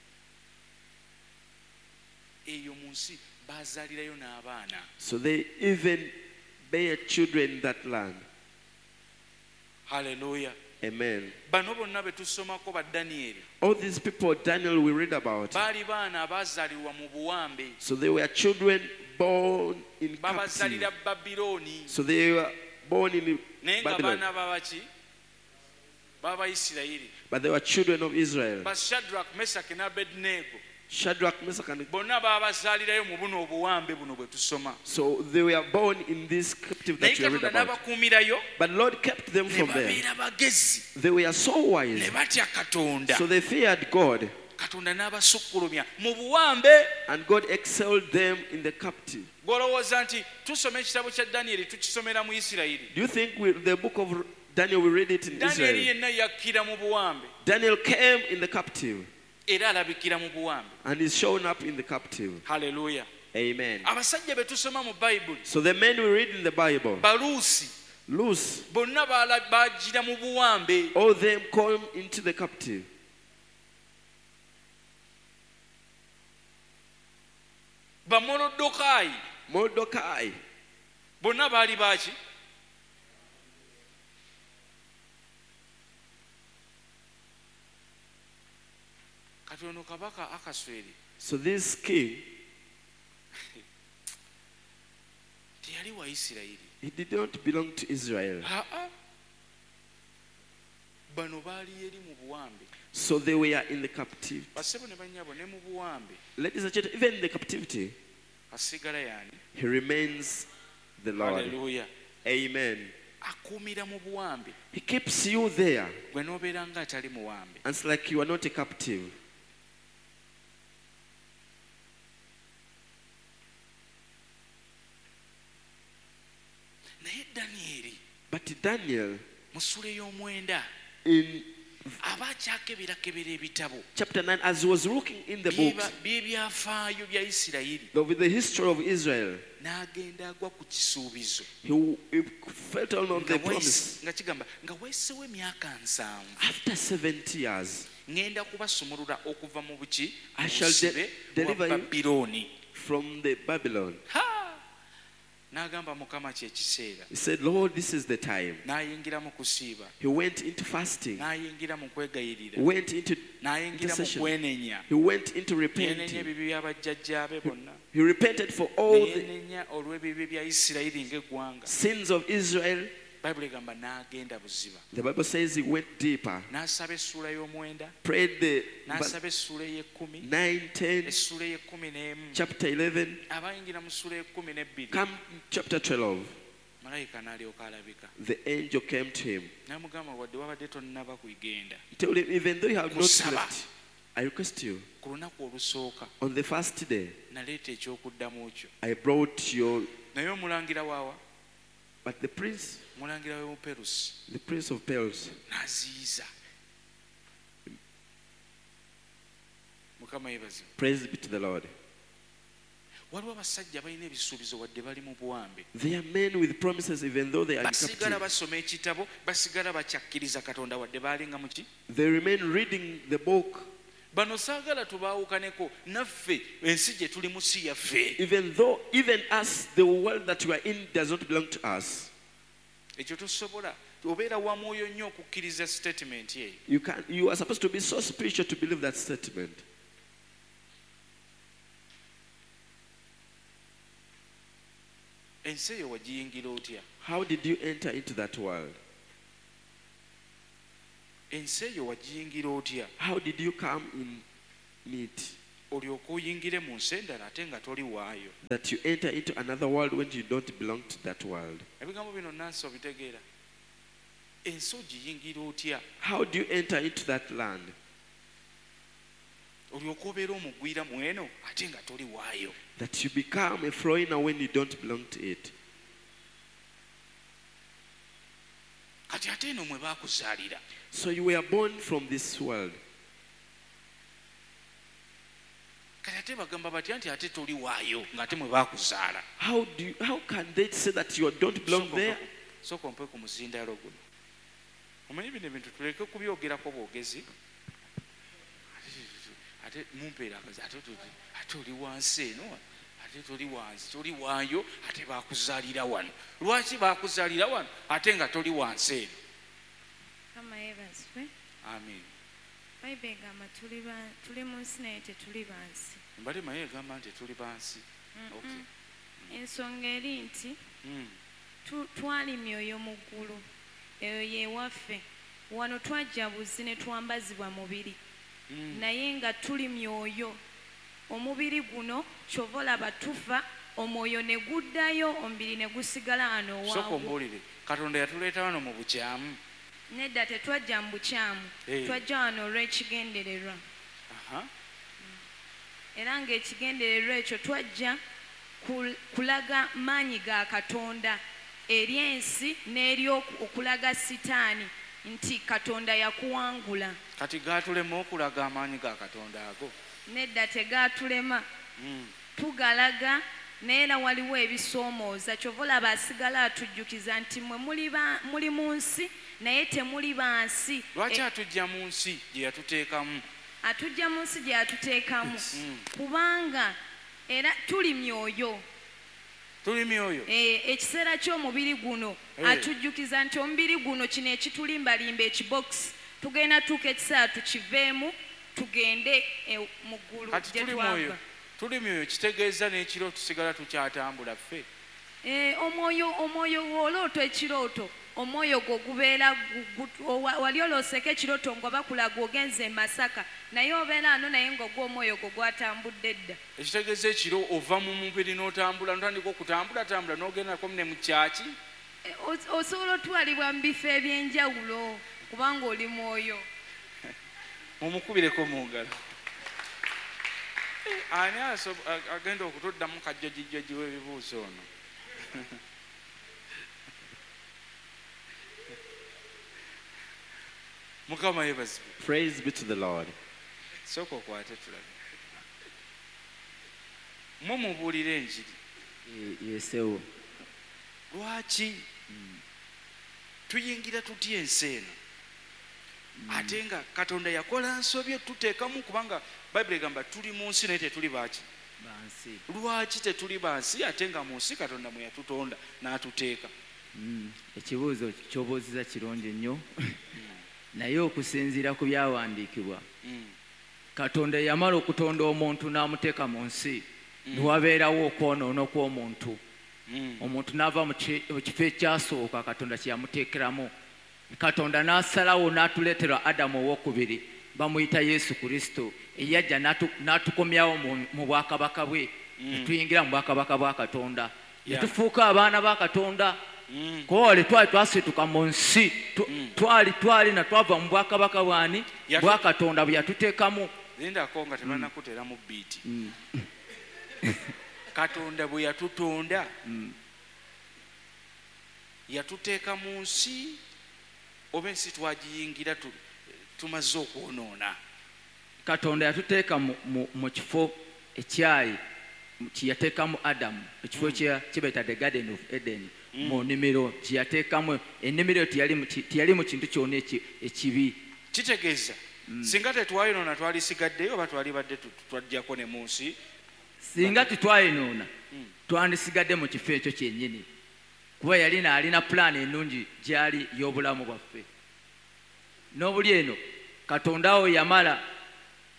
Speaker 1: eyo mu nsi baazaalirayo n'abaana.
Speaker 2: so they even bear children in that land.
Speaker 1: Hallelujah.
Speaker 2: Amen.
Speaker 1: Bano bonna be tusomako ba Danieri
Speaker 2: All these people Daniel we read about,
Speaker 1: baali baana abaazaalirwa mu buwambe.
Speaker 2: so they were children born in captivity.
Speaker 1: Babazaalira Babilooni.
Speaker 2: So they were born in
Speaker 1: Naye nga
Speaker 2: Babylon,
Speaker 1: baana babaki baba Isirayiri.
Speaker 2: but they were children of Israel.
Speaker 1: Ba Shadrach, Meshach ne Abednego
Speaker 2: Shadrach, Meshach, and
Speaker 1: bonna baabazaalirayo mu buno obuwambe buno bwe tusoma.
Speaker 2: so they were born in this captive
Speaker 1: Naye
Speaker 2: that you read
Speaker 1: Katonda
Speaker 2: about.
Speaker 1: n'abakuumirayo
Speaker 2: But Lord kept them
Speaker 1: ne
Speaker 2: from there.
Speaker 1: babeera bagezi
Speaker 2: They were so
Speaker 1: ne
Speaker 2: wise,
Speaker 1: batya Katonda.
Speaker 2: so they feared God,
Speaker 1: Katonda n'abasukkulumya mu buwambe.
Speaker 2: and God excelled them in the captive.
Speaker 1: Gw'olowooza nti tusoma ekitabo kya Danieri tukisomera mu Isirayiri.
Speaker 2: Do you think we, the book of Daniel, we read it in
Speaker 1: Danieri
Speaker 2: Israel?
Speaker 1: yenna yakkira mu buwambe
Speaker 2: Daniel came in the captive
Speaker 1: era alabikira mu buwambe.
Speaker 2: and is shown up in the captive.
Speaker 1: Haleluya.
Speaker 2: Amen.
Speaker 1: Abasajja be tusoma mu Bayibuli
Speaker 2: So the men we read in the Bible,
Speaker 1: baluusi
Speaker 2: loose,
Speaker 1: bonna baala- baagira mu buwambe.
Speaker 2: all them come into the captive.
Speaker 1: Bamolodokaayi
Speaker 2: Mordecai,
Speaker 1: bonna baali baaki? Kati ono kabaka Akasweri
Speaker 2: so this king,
Speaker 1: teyali wa Isirayiri.
Speaker 2: he did not belong to Israel.
Speaker 1: Aa, bano baali eri mu buwambe.
Speaker 2: So they were in the captivity.
Speaker 1: Bassebo ne bannyabo ne mu buwambe.
Speaker 2: Ladies and gentlemen, even in the captivity,
Speaker 1: Asigala yaani?
Speaker 2: he remains the Lord.
Speaker 1: Haleluya.
Speaker 2: Amen.
Speaker 1: Akuumira mu buwambe.
Speaker 2: He keeps you there.
Speaker 1: Gwe n'obeera nga atali muwambe.
Speaker 2: And it's like you are not a captive.
Speaker 1: Naye Danieri
Speaker 2: But Daniel,
Speaker 1: mu ssula ey'omwenda
Speaker 2: in
Speaker 1: aba akyakebera-kebera ebitabo
Speaker 2: chapter nine, as he was looking in the books
Speaker 1: by'ebyafaayo bya Isirayiri,
Speaker 2: of the history of Israel,
Speaker 1: n'agenda agwa ku kisuubizo
Speaker 2: he, he felt on
Speaker 1: nga
Speaker 2: the
Speaker 1: wayise-
Speaker 2: promise.
Speaker 1: nga kigamba nga weesewo emyaka nsanvu
Speaker 2: After seventy years,
Speaker 1: ŋŋenda kubasumulula okuva mu buki
Speaker 2: I
Speaker 1: mu
Speaker 2: shall de-
Speaker 1: busibe
Speaker 2: deliver
Speaker 1: bwa
Speaker 2: you.
Speaker 1: Babilooni.
Speaker 2: from the Babylon,
Speaker 1: Ha! N'agamba Mukama kye kiseera.
Speaker 2: he said, Lord, this is the time.
Speaker 1: N'ayingira mu kusiiba,
Speaker 2: He went into fasting,
Speaker 1: n'ayingira mu kwegayirira,
Speaker 2: went into
Speaker 1: n'ayingira mu
Speaker 2: intercession.
Speaker 1: kwenenya.
Speaker 2: he went into
Speaker 1: Yenenya
Speaker 2: repenting.
Speaker 1: ebibi bya bajjajjaabe bonna.
Speaker 2: He repented for all the
Speaker 1: Neyenenya olw'ebibi bya Isirayiri ng'eggwanga.
Speaker 2: sins of Israel.
Speaker 1: Bayibuli egamba n'agenda buziba.
Speaker 2: The Bible says he went deeper,
Speaker 1: N'asaba essuula y'omwenda,
Speaker 2: prayed the
Speaker 1: n'asaba essuula ey'ekkumi,
Speaker 2: nine, ten,
Speaker 1: essuula ey'ekkumi n'emu.
Speaker 2: chapter eleven,
Speaker 1: Abayingira mu ssuula y'ekkumi n'ebbiri,
Speaker 2: come chapter twelve.
Speaker 1: malayika n'alyoka alabika.
Speaker 2: The angel came to him.
Speaker 1: N'amugamba wadde wabadde tonnaba kugenda.
Speaker 2: He told him, even though you have not
Speaker 1: Musaba.
Speaker 2: left, I request you,
Speaker 1: Ku lunaku olusooka
Speaker 2: on the first day,
Speaker 1: naleeta ekyokuddamu kyo.
Speaker 2: I brought your,
Speaker 1: Naye omulangira waawa,
Speaker 2: but the prince,
Speaker 1: omulangira w'Omuperusi
Speaker 2: the prince of Perils,
Speaker 1: n'aziyiza. Mukama yeebazibwe.
Speaker 2: praise be to the Lord.
Speaker 1: Waliwo abasajja balina ebisuubizo wadde bali mu buwambe.
Speaker 2: They are men with promises, even though they are in
Speaker 1: Basigala
Speaker 2: captivity.
Speaker 1: basoma ekitabo, basigala bakyakkiriza Katonda wadde baalinga mu ki?
Speaker 2: They remain reading the book,
Speaker 1: Bano saagala tubaawukaneko, naffe ensi gye tuli mu si yaffe.
Speaker 2: even though, even us, the world that we are in does not belong to us.
Speaker 1: Ekyo tosobola. Obeera wa mwoyo nnyo okukkiriza statement eyo.
Speaker 2: You can, you are supposed to be so spiritual to believe that statement.
Speaker 1: ensi eyo wagiyingira otya?
Speaker 2: How did you enter into that world?
Speaker 1: ensi eyo wagiyingira otya?
Speaker 2: How did you come in it?
Speaker 1: olyoka oyingire mu nsi endala ate nga toli waayo.
Speaker 2: That you enter into another world when you don't belong to that world.
Speaker 1: ebigambo bino nansi obitegeera. ensi ogiyingira otya?
Speaker 2: How do you enter into that land?
Speaker 1: olyoka obeera omugwira mu eno ate nga toli waayo.
Speaker 2: That you become a foreigner when you don't belong to it.
Speaker 1: kati ate eno mwe baakuzaalira.
Speaker 2: So you were born from this world.
Speaker 1: kati ate bagamba batya nti ate toli waayo ng'ate mwe baakuzaala?
Speaker 2: How do you, how can they say that you don't belong there?
Speaker 1: sooka ompe ku muzindaalo guno. omanyi bino ebintu tuleke kubyogerako bwogezi. ate mumpeera akazi ate ate oli wansi eno ate toli wansi toli waayo ate baakuzaalira wano. lwaki baakuzaalira wano ate nga toli wansi eno?
Speaker 3: kama yebazwe.
Speaker 1: amin.
Speaker 3: bayibuli egamba tuli ba- tuli mu nsi naye tetuli bansi.
Speaker 1: mbale maye egamba nti tuli bansi. Okay.
Speaker 3: ensonga eri nti
Speaker 1: Mm.
Speaker 3: tu- twali myoyo mu ggulu eyo yewaffe wano twajja buzi ne twambazibwa mubiri
Speaker 1: Mm.
Speaker 3: naye nga tuli myoyo. omubiri guno kyova olaba tufa omwoyo ne guddayo omubiri ne gusigala wano
Speaker 1: sooka
Speaker 3: waagwo.
Speaker 1: ombuulire katonda yatuleeta wano mu bukyamu.
Speaker 3: nedda tetwajja mu bukyamu
Speaker 1: Eh.
Speaker 3: twajja wano olw'ekigendererwa
Speaker 1: Aha.
Speaker 3: era ng'ekigendererwa ekyo twajja kul- kulaga maanyi ga katonda eri ensi n'eri oku- okulaga sitaani nti katonda yakuwangula.
Speaker 1: kati gaatulema okulaga amaanyi ga katonda ago.
Speaker 3: nedda tegaatulema
Speaker 1: Mm.
Speaker 3: tugalaga naye era waliwo ebisoomooza kyova olaba asigala atujjukiza nti mwe muli ba- muli mu nsi naye temuli bansi.
Speaker 1: lwaki
Speaker 3: E-
Speaker 1: atujja mu nsi gye yatuteekamu?
Speaker 3: atujja mu nsi gye yatuteekamu
Speaker 1: Mm.
Speaker 3: kubanga era tuli myoyo.
Speaker 1: tuli myoyo.
Speaker 3: Eh, ekiseera ky'omubiri guno
Speaker 1: Eh.
Speaker 3: atujjukiza nti omubiri guno kino ekitulimbalimba ekibokisi tugenda tuuka ekiseera tukiveemu tugende e, mu ggulu
Speaker 1: kati
Speaker 3: gye
Speaker 1: tuli
Speaker 3: twava.
Speaker 1: mwoyo tuli myoyo kitegeeza n'ekiro tusigala tukyatambula ffe.
Speaker 3: Eh, omwoyo omwoyo w'oloota ekirooto omwoyo gwo gubeera gu- gu- owa- wali olooseko ekirooto nga bakulaga ogenze e Masaka naye obeera ano naye nga gwo omwoyo gwo gwatambudde edda.
Speaker 1: ekitegeeza ekiro ova mu mubiri n'otambula notandika okutambulatambula n'ogendako ne mu kyaki.
Speaker 3: Eh, os- osobola otwalibwa mu bifo eby'enjawulo kubanga oli mwoyo.
Speaker 1: mumukubireko mu ngalo. ani aso- a- agenda okutuddamu kajjajijjaji w'ebibuuzo ono? mukama yebazibwe.
Speaker 2: Praise be to the Lord.
Speaker 1: sooka okwate tulabe. mwe mubuulira enjiri.
Speaker 4: yesewo
Speaker 1: lwaki tuyingira tutya ensi eno ate nga katonda yakola nsobye tuteekamu kubanga bayibuli egamba tuli mu nsi naye tetuli baaki.
Speaker 4: bansi.
Speaker 1: lwaki tetuli bansi ate nga mu nsi katonda mwe yatutonda n'atuteeka?
Speaker 4: Mm, ekibuuzo ky'obuuziza kirungi nnyo naye okusinziira ku byawandiikibwa
Speaker 1: Mm.
Speaker 4: katonda yamala okutonda omuntu n'amuteeka mu nsi newabeerawo okwonoona kw'omuntu.
Speaker 1: Mm.
Speaker 4: omuntu n'ava mu ki- mu kifo ekyasooka katonda kye yamuteekeramu. katonda n'asalawo n'atuleetera adamu owokubiri bamuyita yesu kristo eyajja n'atu- n'atukomyawo mu- mu bwakabaka bwe netuyingira mu bwakabaka bwa katonda
Speaker 1: Yeah.
Speaker 4: netufuuka abaana ba katonda.
Speaker 1: Mm.
Speaker 4: kole twali twasituka mu nsi tu- twali twali na twava mu bwakabaka bwani
Speaker 1: Yatu-
Speaker 4: bwa katonda bwe yatuteekamu.
Speaker 1: lindako nga tebannakutera mu biiti. katonda bwe yatutonda yatuteeka mu nsi oba ensi twagiyingira tu- tumaze okwonoona.
Speaker 4: katonda yatuteeka mu- mu- mu kifo ekyayi mu- kye yateekamu adamu ekifo kye kibaita the garden of eden mu nnimiro kye yateekamu ennimiro eyo teyali mu ki- teyali mu kintu kyonna eki- ekibi.
Speaker 1: kitegeeza singa tetwayonoona twalisigaddeyo oba twalibadde tu- twajjako ne mu nsi.
Speaker 4: singa titwayinoona twandisigadde mu kifo ekyo kyennyini kuba yali naalina pulaani ennungi gyali y'obulamu bwaffe. n'obuli eno katonda wo yamala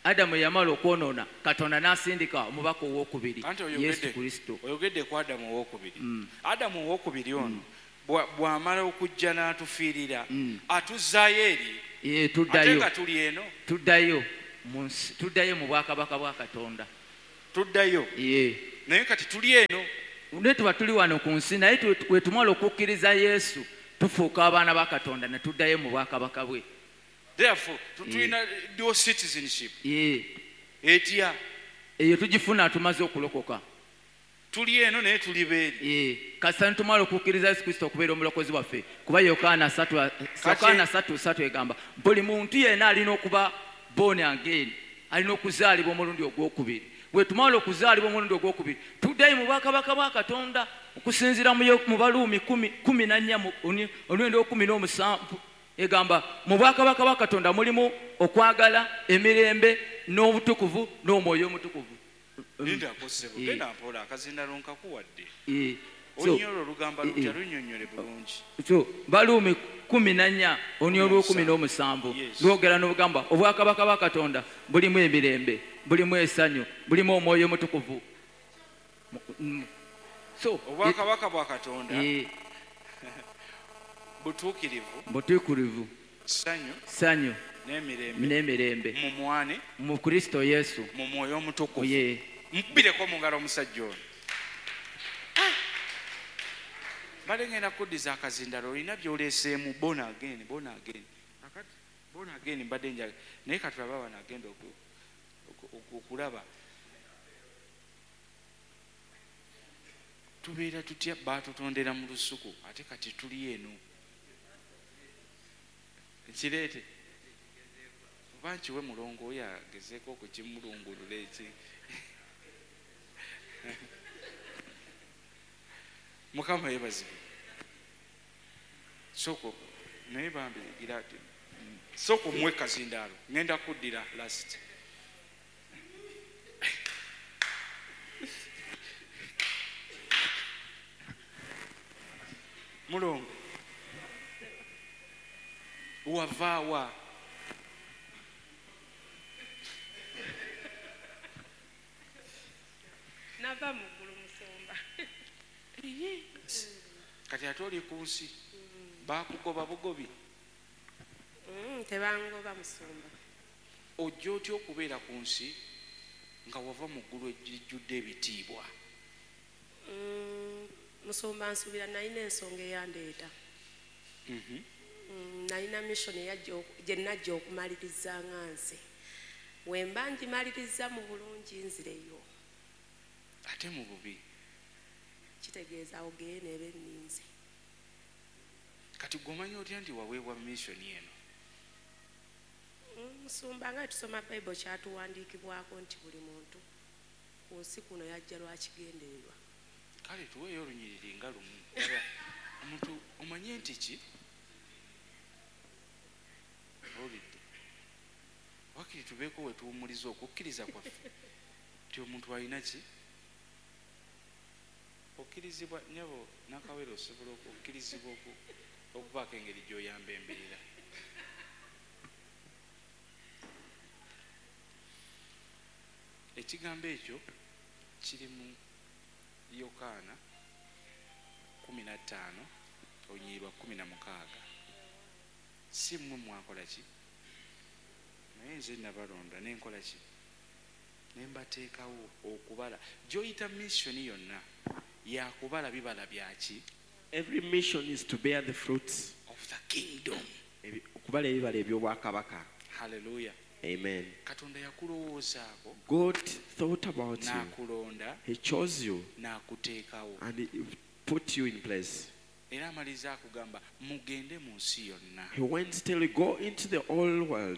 Speaker 4: adamu yamala okwonoona katonda n'asindika omubaka owokubiri
Speaker 1: Anti
Speaker 4: yesu
Speaker 1: oyogedde
Speaker 4: kristo
Speaker 1: oyogedde ku Adamu owokubiri. Adamu owokubiri ono bwa- bw'amala okujja n'atufiirira atuzzaayo eri
Speaker 4: Ye,
Speaker 1: ate
Speaker 4: tuddayo
Speaker 1: nga tuli eno
Speaker 4: tuddayo mu nsi- tuddayo mu bwakabaka bwa katonda.
Speaker 1: tuddayo
Speaker 4: Ye.
Speaker 1: naye kati tuli eno.
Speaker 4: ne tuba tuli wano ku nsi naye tu- bwe tumala okukkiriza yesu tufuuka abaana ba katonda ne tuddayo mu bwakabaka bwe.
Speaker 1: Therefore tu- tulina dual citizenship.
Speaker 4: Ye.
Speaker 1: Etya
Speaker 4: eyo tugifuna tumaze okulokoka.
Speaker 1: tuli eno naye tuli beeri.
Speaker 4: Ye. kasita nitumala okukkiriza yesu kristo okubeera omulokozi waffe kuba yokaana satu satu egamba buli muntu yenna alina okuba born again, alina okuzaalibwa omulundi ogwokubiri. bwe tumala okuzaalibwa omulundi ogwokubiri tuddayo mu bwakabaka bwa katonda okusinziira mu Yo- mu baluumi kumi na nnya omulundi okumi n'omusanvu egamba mu bwakabaka bwa katonda mulimu okwagala, emirembe n'obutukuvu n'omwoyo omutukuvu.
Speaker 1: Linda akosebo
Speaker 4: Ye.
Speaker 1: genda mpola akazindalo nkakuwadde.
Speaker 4: Ye. So,
Speaker 1: Onnyo olwo olugamba
Speaker 4: Eh,
Speaker 1: lutya
Speaker 4: eh.
Speaker 1: lunnyonnyole bulungi.
Speaker 4: so baluumi kumi na nnya oni olwokumi n'omusanvu
Speaker 1: Yes.
Speaker 4: lwogera n'obugamba obwakabaka bwa katonda bulimu emirembe, bulimu essanyu, bulimu omwoyo omutukuvu. Mm. So
Speaker 1: Obwakabaka bwa Katonda
Speaker 4: ye,
Speaker 1: butuukirivu,
Speaker 4: butuukirivu,
Speaker 1: ssanyu
Speaker 4: ssanyu
Speaker 1: n'emirembe
Speaker 4: n'emirembe
Speaker 1: mu mwane
Speaker 4: mu kristo yesu.
Speaker 1: mu mwoyo omutukuvu.
Speaker 4: Ye.
Speaker 1: Mukubireko mu ngalo omusajja ono. Mbadde ngenda kuddiza akazindalo olina by'oleeseemu born again, born again. Akati born again mbadde njaga naye kati baba bano agenda oku- oku- oku- okulaba. Tubeera tutya baatutondera mu lusuku ate kati tuli eno. Kireete oba nkiwe mulongo oyo agezeeko okukimulungulula eki. Mukama yeebazibwe. Soko naye bambirigira ati soko muwe kazindaalo ngenda kuddira last. Mulongo wavaawa
Speaker 5: nava mu ggulu musumba.
Speaker 1: kati ate oli ku nsi baakugoba bugobi.
Speaker 5: Mm, tebangoba musumba.
Speaker 1: Ojja otya okubeera ku nsi nga wava mu ggulu ejjudde ebitiibwa?
Speaker 5: Mm, musumba nsuubira nalina ensonga eyandeeta.
Speaker 1: Mhm.
Speaker 5: Mm, nalina mission eyajja oku- gye najja okumaliriza nga nze. Wemba ngimaliriza mu bulungi nzireyo.
Speaker 1: Ate mu bubi
Speaker 5: Kitegeeza ogeye neeba enninze.
Speaker 1: kati gomanya otya nti waweebwa missioni eno?
Speaker 5: Mm, musumba nga tusoma Bible kyatuwandiikibwako nti buli muntu ku nsi kuno yajja lwakigendererwa.
Speaker 1: Kale tuweeyo olunyiriri nga lumu. Laba, omuntu omanye nti ki olidde wakiri tubeeko we tuwumuliza okukkiriza kwaffe nti omuntu alina ki okkirizibwa. Nyabo nakawere osobola okukkirizibwa oku- okubaako engeri gy'oyamba embeera. Ekigambo ekyo kiri mu Yokaana kumi na ttaano olunyiriri lwa kumi na mukaaga. Si mmwe mwakola ki? Naye nze nabalonda ne nkola ki? Ne mbateekawo okubala. Gy'oyita missioni yonna yakubala bibala byaki?
Speaker 2: Every mission is to bear the fruits.
Speaker 1: Of the kingdom.
Speaker 2: Ebi- okubala ebibala eby'obwakabaka.
Speaker 1: Hallelujah.
Speaker 2: Amen.
Speaker 1: Katonda yakulowoozaako
Speaker 2: God thought about you.
Speaker 1: n'akulonda
Speaker 2: He chose you
Speaker 1: n'akuteekawo
Speaker 2: and he put you in place.
Speaker 1: era amaliza akugamba mugende mu nsi yonna.
Speaker 2: He went till you go into the whole world.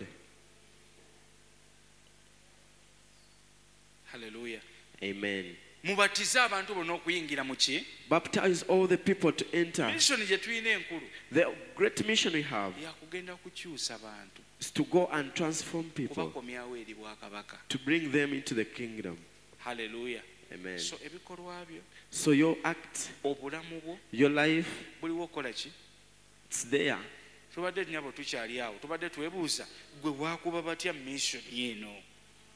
Speaker 1: Hallelujah.
Speaker 2: Amen.
Speaker 1: Mubatize abantu bonna okuyingira mu ki?
Speaker 2: Baptize all the people to enter.
Speaker 1: Missioni gye tulina enkulu
Speaker 2: The great mission we have
Speaker 1: yakugenda kukyusa bantu
Speaker 2: is to go and transform people,
Speaker 1: kubakomyawo eri bwakabaka.
Speaker 2: to bring them into the kingdom.
Speaker 1: Hallelujah.
Speaker 2: Amen.
Speaker 1: So ebikolwa byo
Speaker 2: So your act,
Speaker 1: obulamu bwo
Speaker 2: your life,
Speaker 1: buliwo okukola ki?
Speaker 2: it's there.
Speaker 1: Tubadde nyabo tukyali awo tubadde twebuuza gwe waakuba batya missioni eno?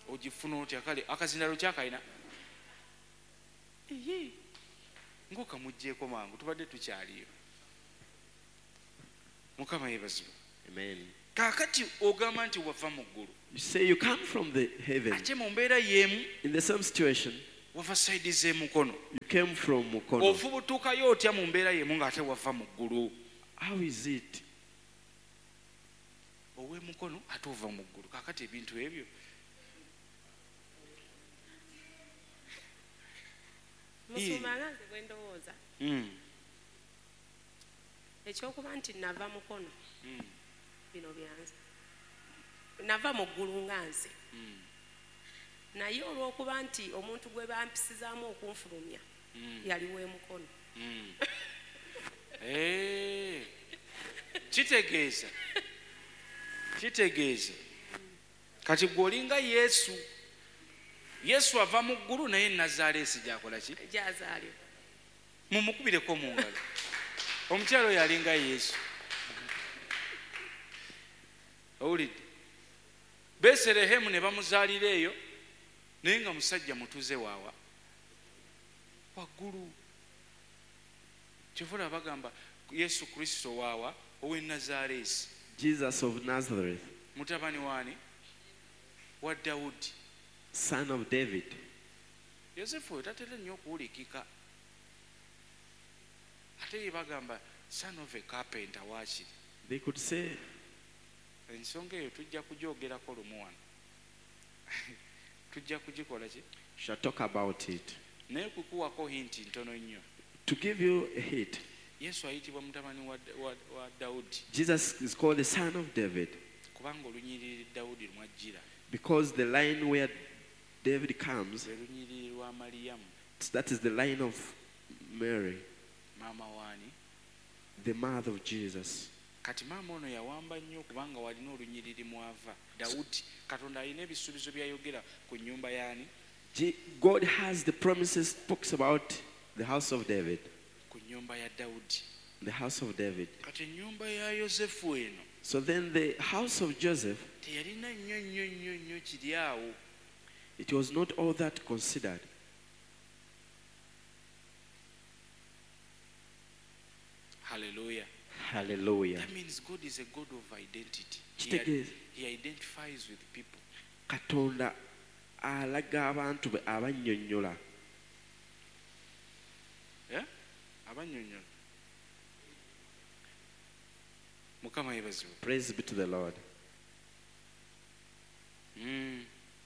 Speaker 1: ogifuna otya kale akazindalo kyakalina eyi ng'okamugjeeko mangu tubadde tukyaliyo. Mukama yeebazibwe.
Speaker 2: Amen.
Speaker 1: Kaakati ogamba nti wava mu ggulu
Speaker 2: You say you come from the heaven.
Speaker 1: ate mu mbeera y'emu
Speaker 2: In the same situation,
Speaker 1: wava sayidi z'emukono.
Speaker 2: you came from Mukono.
Speaker 1: Ofubutuukayo otya mu mbeera y'emu ng'ate wava mu ggulu?
Speaker 2: How is it?
Speaker 1: Ow'emukono ate ova mu ggulu. Kaakati ebintu ebyo
Speaker 5: musumba nga nze bwe ndowooza
Speaker 1: Mm,
Speaker 5: ekyokuba nti nava mukono
Speaker 1: mm,
Speaker 5: bino byanze nava mu ggulu nga nze
Speaker 1: mm,
Speaker 5: naye olw'okuba nti omuntu gwe bampisizaamu okunfulumya
Speaker 1: mm,
Speaker 5: yali w'emukono.
Speaker 1: mm. Eh, kitegeeza kitegeeza kati gwe olinga Yesu. Yesu ava mu ggulu naye Nazaaleesi gy'akola ki?
Speaker 5: Gyazaalibwa.
Speaker 1: Mumukubireko mu ngalo. Omukyalo oyo alinga Yesu. Owulidde? Beserehemu ne bamuzaalira eyo naye nga musajja mutuze waawa waggulu. Kyovula bagamba Yesu Kristo waawa ow'e Nazaaleesi,
Speaker 2: Jesus of Nazareth,
Speaker 1: mutabani waani? Wa Dawudi.
Speaker 2: son of David.
Speaker 1: Yosefu oyo tatera nnyo okuwulikika. Ate ye bagamba son of a carpenter waakiri.
Speaker 2: They could say,
Speaker 1: Ensonga eyo tujja kugyogerako lumu wano. Tujja kugikola ki?
Speaker 2: shall talk about it.
Speaker 1: Naye kukuwako hinti ntono nnyo.
Speaker 2: To give you a hint,
Speaker 1: Yesu ayitibwa mutabani wa, wa, wa Dawudi
Speaker 2: Jesus is called the son of David
Speaker 1: kubanga olunyiriri Dawudi mwajjira
Speaker 2: because the line where David comes,
Speaker 1: lwe lunyiriri lwa Maliyamu
Speaker 2: that is the line of Mary,
Speaker 1: maama waani.
Speaker 2: the mother of Jesus.
Speaker 1: Kati maama ono yawamba nnyo kubanga walina olunyiriri mwava Dawudi. Katonda alina ebisuubizo byayogera ku nnyumba yaani?
Speaker 2: Je- God has the promises, talks about the house of David,
Speaker 1: Ku nnyumba ya Dawudi.
Speaker 2: the house of David.
Speaker 1: Kati ennyumba ya Yosefu eno
Speaker 2: So then the house of Joseph,
Speaker 1: teyalina nnyo nnyo nnyo nnyo kiri awo.
Speaker 2: it was not all that considered.
Speaker 1: Hallelujah.
Speaker 2: Hallelujah.
Speaker 1: That means God is a God of identity. He,
Speaker 2: Kitegeeza.
Speaker 1: he identifies with people.
Speaker 2: Katonda alaga abantu be abannyonnyola.
Speaker 1: Yeah? Abannyonnyola. Mukama yeebazibwe.
Speaker 2: Praise be to the Lord.
Speaker 1: Mm.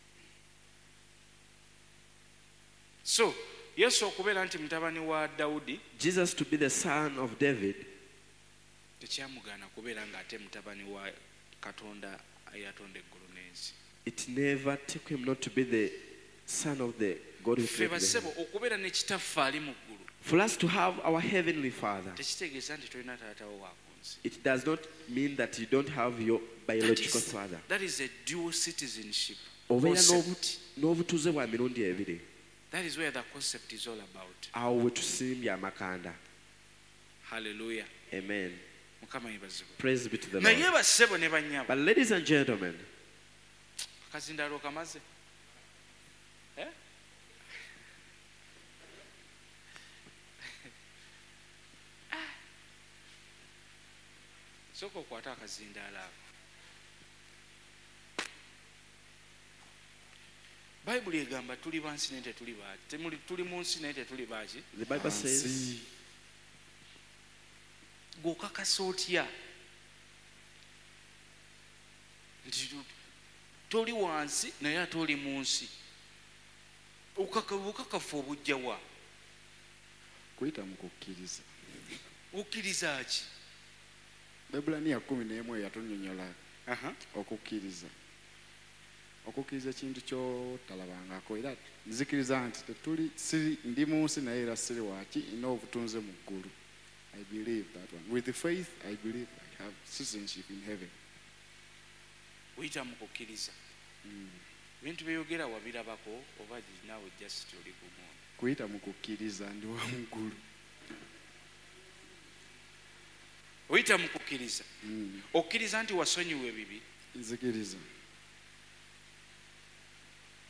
Speaker 1: So Yesu okubeera nti mutabani wa Dawudi
Speaker 2: Jesus to be the son of David,
Speaker 1: tekyamugaana kubeera ng'ate mutabani wa Katonda eyatonda eggulu n'ensi.
Speaker 2: it never took him not to be the son of the God who
Speaker 1: Ffe
Speaker 2: created the
Speaker 1: basebo
Speaker 2: heaven.
Speaker 1: okubeera ne kitaffe ali mu ggulu
Speaker 2: For us to have our heavenly Father,
Speaker 1: tekitegeeza nti tolina taatawo wa ku nsi.
Speaker 2: it does not mean that you don't have your
Speaker 1: That
Speaker 2: biological
Speaker 1: is,
Speaker 2: father.
Speaker 1: that is a dual citizenship
Speaker 2: Obeera
Speaker 1: concept.
Speaker 2: n'obu- n'obutuuze bwa mirundi ebiri.
Speaker 1: That is where the concept is all about.
Speaker 2: Awo we tusimbye amakanda.
Speaker 1: Hallelujah.
Speaker 2: Amen.
Speaker 1: Mukama yeebazibwe.
Speaker 2: Praise be to the
Speaker 1: Naye
Speaker 2: Lord.
Speaker 1: bassebo ne bannyabo
Speaker 2: But ladies and gentlemen,
Speaker 1: akazindaalo kamaze. Eh? Sooka okwata akazindaalo ako. Bayibuli egamba tuli bansi naye tetuli baaki. Temuli- Tuli mu nsi naye tetuli baaki.
Speaker 2: the Bible says,
Speaker 1: G'okakasa otya nti tu- toli wansi naye ate oli mu nsi? Okaka- obukakafu obujja wa?
Speaker 6: kuyita mu kukkiriza.
Speaker 1: Okkiriza ki?
Speaker 6: Ebulaniya kumi n'emu yatunnyonnyola
Speaker 1: Aha.
Speaker 6: okukkiriza. Okukkiriza ekintu kyotalabangako era nzikiriza nti tetuli siri ndi mu nsi naye era siri waaki nina obutunze mu ggulu. I believe that one. With the faith, I believe I have citizenship in heaven.
Speaker 1: Oyita mu kukkiriza. Ebintu byeyogera wabirabako oba naawe just oli ku mwoyo?
Speaker 6: Kuyita mu kukkiriza ndi wa mu ggulu.
Speaker 1: Oyita mu kukkiriza.
Speaker 6: Mm.
Speaker 1: Okkiriza nti wasonyiwa ebibi.
Speaker 6: Nzikiriza.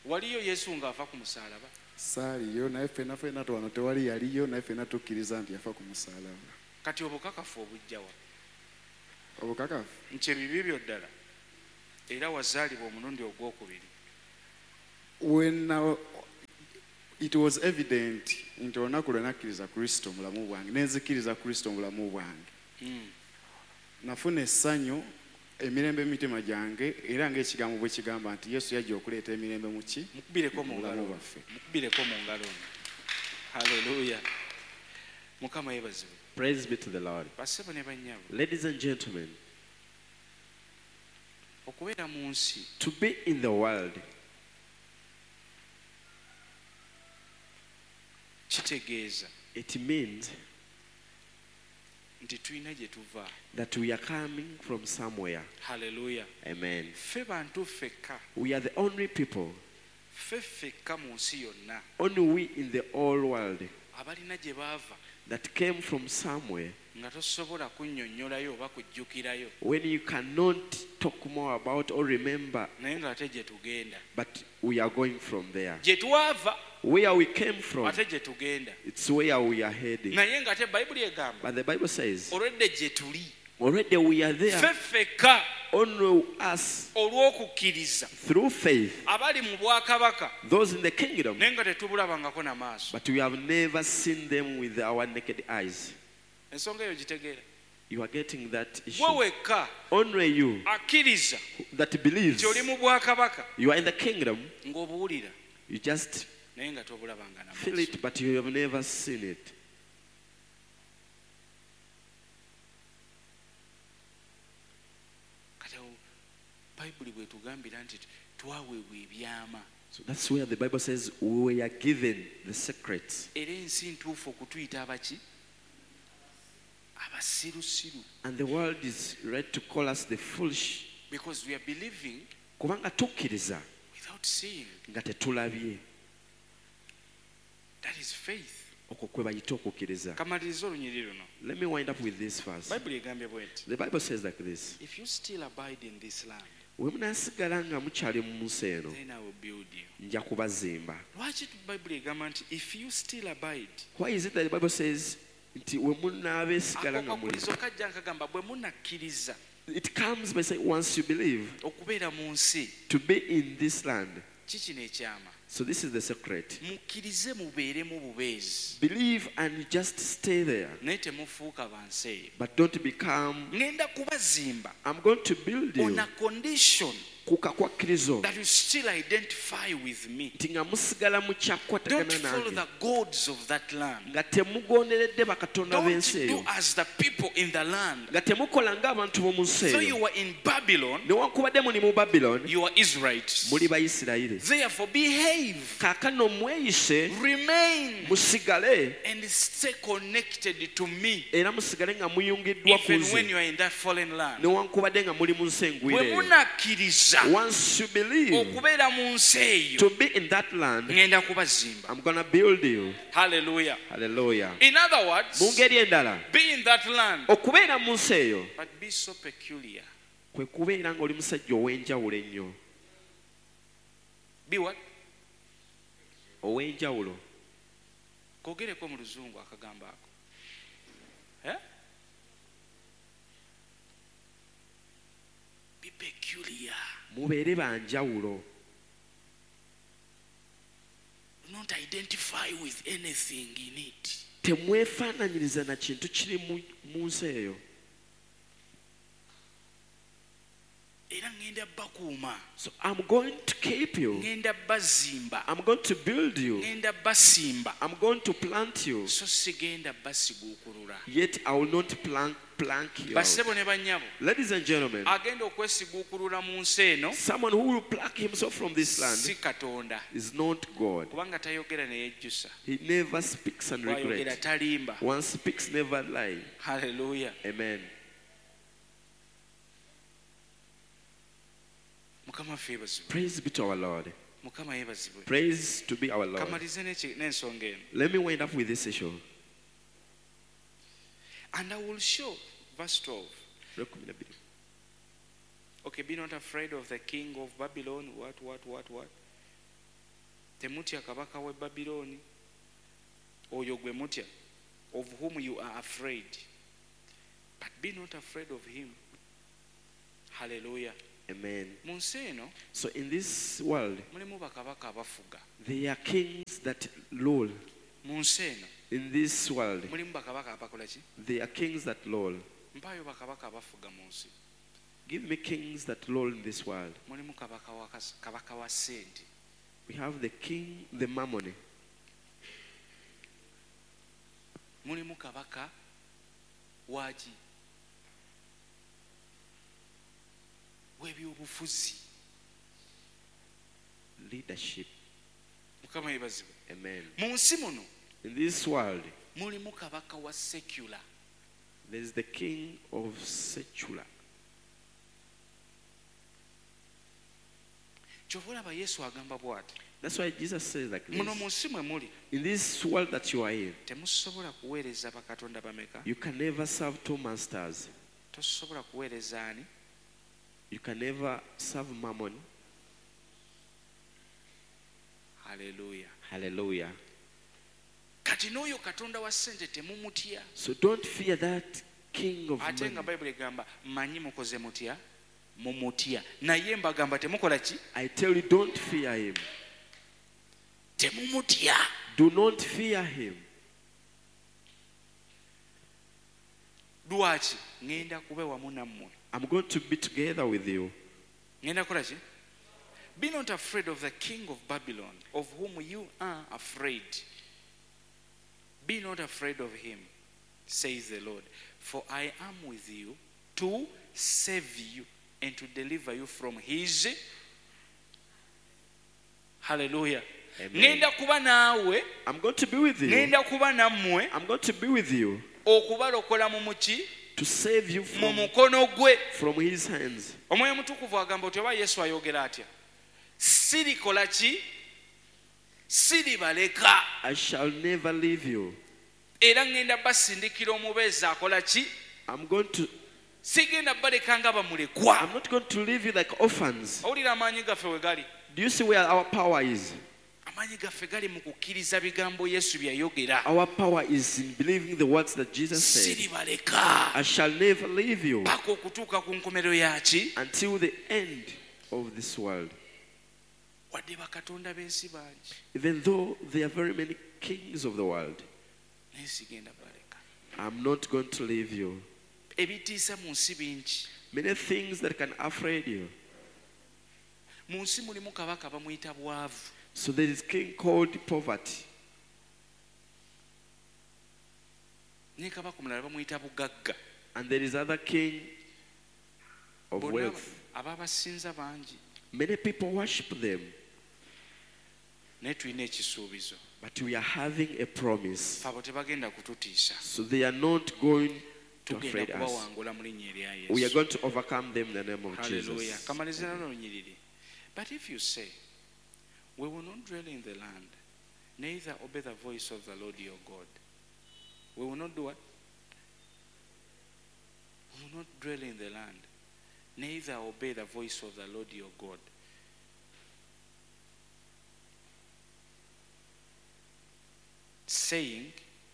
Speaker 1: waliyo yesu ng'afa ku musaalaba?
Speaker 6: saaliyo naye ffenna ffenna wano tewali yaliyo naye ffenna tukkiriza nti yafa ku musaalaba.
Speaker 1: Kati obukakafu obujjawa
Speaker 6: obukakafu
Speaker 1: nti ebibi byo ddala era wazaalibwa omulundi ogwokubiri.
Speaker 6: when uh, it was evident nti olunaku lwe nakkiriza kristo mu bulamu bwange nenzikiriza kristo mu bulamu bwange
Speaker 1: Mm.
Speaker 6: nafuna essanyu emirembe mu mitima gyange era ng'ekigambo bwe kigamba nti yesu yajja okuleeta emirembe mu ki
Speaker 1: mukubireko mu ngalo
Speaker 6: bulamu bwaffe.
Speaker 1: mukubireko mu ngalo. Haleluya. Mukama yeebazibwe.
Speaker 2: Praise be to the Lord.
Speaker 1: Bassebo ne bannyabo,
Speaker 2: Ladies and gentlemen,
Speaker 1: okubeera mu nsi
Speaker 2: to be in the world
Speaker 1: kitegeeza
Speaker 2: it means
Speaker 1: nti tulina gye tuva.
Speaker 2: that we are coming from somewhere.
Speaker 1: Haleluya.
Speaker 2: Amen.
Speaker 1: Ffe bantu ffekka,
Speaker 2: We are the only people,
Speaker 1: ffe ffekka mu nsi yonna
Speaker 2: only we in the whole world
Speaker 1: abalina gye baava
Speaker 2: that came from somewhere
Speaker 1: nga tosobola kunnyonnyolayo oba kujjukirayo,
Speaker 2: when you cannot talk more about or remember,
Speaker 1: naye ng'ate gye tugenda,
Speaker 2: but we are going from there.
Speaker 1: gye twava
Speaker 2: Where we came from,
Speaker 1: ate gye tugenda,
Speaker 2: it's where we are heading.
Speaker 1: naye ng'ate bayibuli egamba
Speaker 2: But the Bible says,
Speaker 1: olwedde gye tuli
Speaker 2: already we are
Speaker 1: ffe
Speaker 2: there,
Speaker 1: ffekka
Speaker 2: only us
Speaker 1: olw'okukkiriza
Speaker 2: through faith,
Speaker 1: abali mu bwakabaka,
Speaker 2: those in the kingdom,
Speaker 1: naye nga tetubulabangako na maaso.
Speaker 2: but we have never seen them with our naked eyes.
Speaker 1: Ensonga eyo gitegeera.
Speaker 2: You are getting that issue.
Speaker 1: Gwe wekka
Speaker 2: Only you
Speaker 1: akkiriza
Speaker 2: that believes
Speaker 1: nti oli mu bwakabaka
Speaker 2: you are in the kingdom,
Speaker 1: ng'obuwulira
Speaker 2: you just
Speaker 1: naye nga tobulabanga na
Speaker 2: feel
Speaker 1: maaso.
Speaker 2: it, but you have never seen it.
Speaker 1: Kati awo bayibuli bwetugambira nti twaweebwa ebyama
Speaker 2: So that's where the Bible says we are given the secrets.
Speaker 1: era ensi ntuufu okutuyita abaki abasirusiru,
Speaker 2: And the world is ready to call us the foolish.
Speaker 1: because we are believing
Speaker 2: Kubanga tukkiriza
Speaker 1: without seeing.
Speaker 2: nga tetulabye.
Speaker 1: That is faith.
Speaker 2: Okwo kwe bayita okukkiriza.
Speaker 1: Kamaliriza olunyiri luno.
Speaker 2: Let me wind up with this verse.
Speaker 1: Bayibuli egambye bweti,
Speaker 2: The Bible says like this.
Speaker 1: if you still abide in this land,
Speaker 2: Bwe munaasigala nga mukyali mu nsi eno,
Speaker 1: then I will build you.
Speaker 2: nja kubazimba.
Speaker 1: Lwaki bayibuli egamba nti if you still abide?
Speaker 2: Why is it that the Bible says nti we munaabeesigala
Speaker 1: Ako
Speaker 2: nga muli?
Speaker 1: kakulizo kajja nkagamba bwe munakkiriza
Speaker 2: It comes by saying once you believe
Speaker 1: okubeera mu nsi,
Speaker 2: to be in this land.
Speaker 1: kikino ekyama.
Speaker 2: So this is the secret.
Speaker 1: Mukkirize mubeeremu bubeezi,
Speaker 2: Believe and just stay there.
Speaker 1: naye temufuuka bansi eyo.
Speaker 2: But don't become,
Speaker 1: Ngenda kubazimba
Speaker 2: I'm going to build
Speaker 1: on
Speaker 2: you.
Speaker 1: a condition
Speaker 2: Ku kakwakkirizo
Speaker 1: that you still identify with me.
Speaker 2: nti nga musigala mu
Speaker 1: Don't
Speaker 2: kyakwatagana
Speaker 1: follow
Speaker 2: nange.
Speaker 1: the gods of that land.
Speaker 2: Nga temugonderedde bakatonda
Speaker 1: Don't
Speaker 2: b'ensi
Speaker 1: do
Speaker 2: eyo.
Speaker 1: as the people in the land.
Speaker 2: Nga temukola ng'abantu b'omu nsi
Speaker 1: So
Speaker 2: eyo.
Speaker 1: you were in Babylon,
Speaker 2: Newankubadde muli mu Babylon,
Speaker 1: you are Israelites.
Speaker 2: muli Bayisirayiri.
Speaker 1: Therefore behave,
Speaker 2: Kaakano mweyise,
Speaker 1: remain,
Speaker 2: musigale,
Speaker 1: and stay connected to me
Speaker 2: era musigale nga muyungiddwa ku
Speaker 1: even when
Speaker 2: nze.
Speaker 1: you are in that foreign land.
Speaker 2: Newankubadde nga muli mu nsi engwire
Speaker 1: Bwe
Speaker 2: eyo.
Speaker 1: munakkiriza
Speaker 2: Once you believe
Speaker 1: okubeera mu nsi eyo,
Speaker 2: to be in that land,
Speaker 1: ngenda kubazimba.
Speaker 2: I'm gonna build you.
Speaker 1: Hallelujah.
Speaker 2: Hallelujah.
Speaker 1: In other words,
Speaker 2: Mu ngeri endala,
Speaker 1: be in that land,
Speaker 2: okubeera mu nsi eyo
Speaker 1: but be so peculiar.
Speaker 2: kwe kubeera ng'oli musajja ow'enjawulo ennyo.
Speaker 1: Be what?
Speaker 2: Ow'enjawulo.
Speaker 1: Kogereko mu luzungu akagambo ako. Eh? Be peculiar.
Speaker 2: Mubeere banjawulo.
Speaker 1: Do not identify with anything in it.
Speaker 2: Temwefaananyiriza na kintu kiri mu- mu nsi eyo.
Speaker 1: Era ngenda bakuuma,
Speaker 2: So I'm going to keep you.
Speaker 1: ngenda bazimba,
Speaker 2: I'm going to build you.
Speaker 1: ngenda basimba,
Speaker 2: I'm going to plant you.
Speaker 1: so sigenda basiguukulula.
Speaker 2: Yet I will not plank, plank you out.
Speaker 1: Bassebo ne bannyabo,
Speaker 2: Ladies and gentlemen,
Speaker 1: agenda okwesiguukulula mu nsi eno
Speaker 2: someone who will pluck himself from this land
Speaker 1: si Katonda,
Speaker 2: is not God.
Speaker 1: kubanga tayogera ne yejjusa,
Speaker 2: He never speaks and
Speaker 1: bw'ayogera
Speaker 2: regrets.
Speaker 1: talimba.
Speaker 2: One speaks, never lie.
Speaker 1: Haleluya.
Speaker 2: Amen.
Speaker 1: Mukama waffe yeebazibwe.
Speaker 2: Praise be to our Lord.
Speaker 1: Mukama yeebazibwe.
Speaker 2: Praise to be our Lord.
Speaker 1: Kamalize n'eki- n'ensonga eno.
Speaker 2: Let me wind up with this issue.
Speaker 1: And I will show, verse twelve. Okay, be not afraid of the king of Babylon. What, what, what, what? temutya kabaka w'e Babilooni, oyo gwe mutya, of whom you are afraid, but be not afraid of him. Hallelujah.
Speaker 2: Amen.
Speaker 1: Mu nsi eno
Speaker 2: So in this world,
Speaker 1: mulimu bakabaka abafuga.
Speaker 2: there are kings that rule.
Speaker 1: Mu nsi eno
Speaker 2: In this world,
Speaker 1: mulimu bakabaka abakola ki?
Speaker 2: there are kings that rule.
Speaker 1: Mpaayo bakabaka abafuga mu nsi.
Speaker 2: Give me kings that rule in this world.
Speaker 1: Mulimu kabaka wa kas- kabaka wa ssente.
Speaker 2: We have the king, the mammon.
Speaker 1: Mulimu kabaka waki w'ebyobufuzi.
Speaker 2: Leadership.
Speaker 1: Mukama yebazibwe.
Speaker 2: Amen.
Speaker 1: Mu nsi muno
Speaker 2: In this world,
Speaker 1: mulimu kabaka wa secular.
Speaker 2: there is the king of secular.
Speaker 1: Kyova olaba Yesu agamba bw'ati,
Speaker 2: That's why Jesus says like
Speaker 1: muno mu
Speaker 2: this.
Speaker 1: nsi mwe muli
Speaker 2: In this world that you are in,
Speaker 1: temusobola kuweereza bakatonda bameka.
Speaker 2: you can never serve two masters.
Speaker 1: Tosobola kuweereza ani?
Speaker 2: You can never serve mammon.
Speaker 1: Haleluya.
Speaker 2: Hallelujah.
Speaker 1: Kati n'oyo katonda wa ssente temumutya.
Speaker 2: So don't fear that king of
Speaker 1: Ate nga
Speaker 2: money.
Speaker 1: Bayibuli egamba mmanyi mukoze mutya? Mumutya. Naye mbagamba temukola ki?
Speaker 2: I tell you, don't fear him.
Speaker 1: Temumutya.
Speaker 2: Do not fear him.
Speaker 1: Lwaki? Ngenda kube wamu nammwe.
Speaker 2: I'm going to be together with you.
Speaker 1: Ngenda kukola ki? Be not afraid of the king of Babylon, of whom you are afraid. Be not afraid of him, says the Lord, for I am with you to save you and to deliver you from his. Hallelujah.
Speaker 2: Amen.
Speaker 1: Ngenda kuba naawe,
Speaker 2: I'm going to be with you.
Speaker 1: ngenda kuba nammwe
Speaker 2: I'm going to be with you
Speaker 1: okubalokola mu muki?
Speaker 2: to save you
Speaker 1: Mu
Speaker 2: from,
Speaker 1: mukono gwe.
Speaker 2: from his hands.
Speaker 1: Omwoyo Mutukuvu agamba oti oba Yesu ayogera atya? Sirikola ki? Siribaleka.
Speaker 2: I shall never leave you.
Speaker 1: Era ngenda basindikira omubeezi akola ki?
Speaker 2: I'm going to,
Speaker 1: Sigenda baleka nga bamulekwa.
Speaker 2: I'm not going to leave you like orphans.
Speaker 1: Owulira amaanyi gaffe we gali?
Speaker 2: Do you see where our power is?
Speaker 1: Amaanyi gaffe gali mu kukkiriza bigambo Yesu bye yayogera.
Speaker 2: Our power is in believing the words that Jesus said.
Speaker 1: Siribaleka.
Speaker 2: I shall never leave you
Speaker 1: Paka okutuuka ku nkomerero yaki?
Speaker 2: until the end of this world.
Speaker 1: Wadde bakatonda b'ensi bangi.
Speaker 2: Even though there are very many kings of the world,
Speaker 1: Naye sigenda baleka.
Speaker 2: I'm not going to leave you.
Speaker 1: Ebitiisa mu nsi bingi.
Speaker 2: Many things that can afraid you.
Speaker 1: Mu nsi mulimu kabaka bamuyita bwavu.
Speaker 2: So there is king called poverty.
Speaker 1: Ne kabaka omulala bamuyita bugagga.
Speaker 2: And there is other king of
Speaker 1: Bonna
Speaker 2: wealth.
Speaker 1: ababasinza bangi.
Speaker 2: Many people worship them.
Speaker 1: Naye tulina ekisuubizo.
Speaker 2: But we are having a promise.
Speaker 1: Abo tebagenda kututiisa.
Speaker 2: So they are not going to
Speaker 1: Tugenda
Speaker 2: afraid us.
Speaker 1: kubawangula mu linnya erya
Speaker 2: We are
Speaker 1: Yesu.
Speaker 2: going to overcome them in the name of
Speaker 1: Hallelujah.
Speaker 2: Jesus.
Speaker 1: Kamalizira n'olunyiriri. But if you say, we will not dwell in the land, neither obey the voice of the Lord your God. We will not do what? We will not dwell in the land, neither obey the voice of the Lord your God. Saying,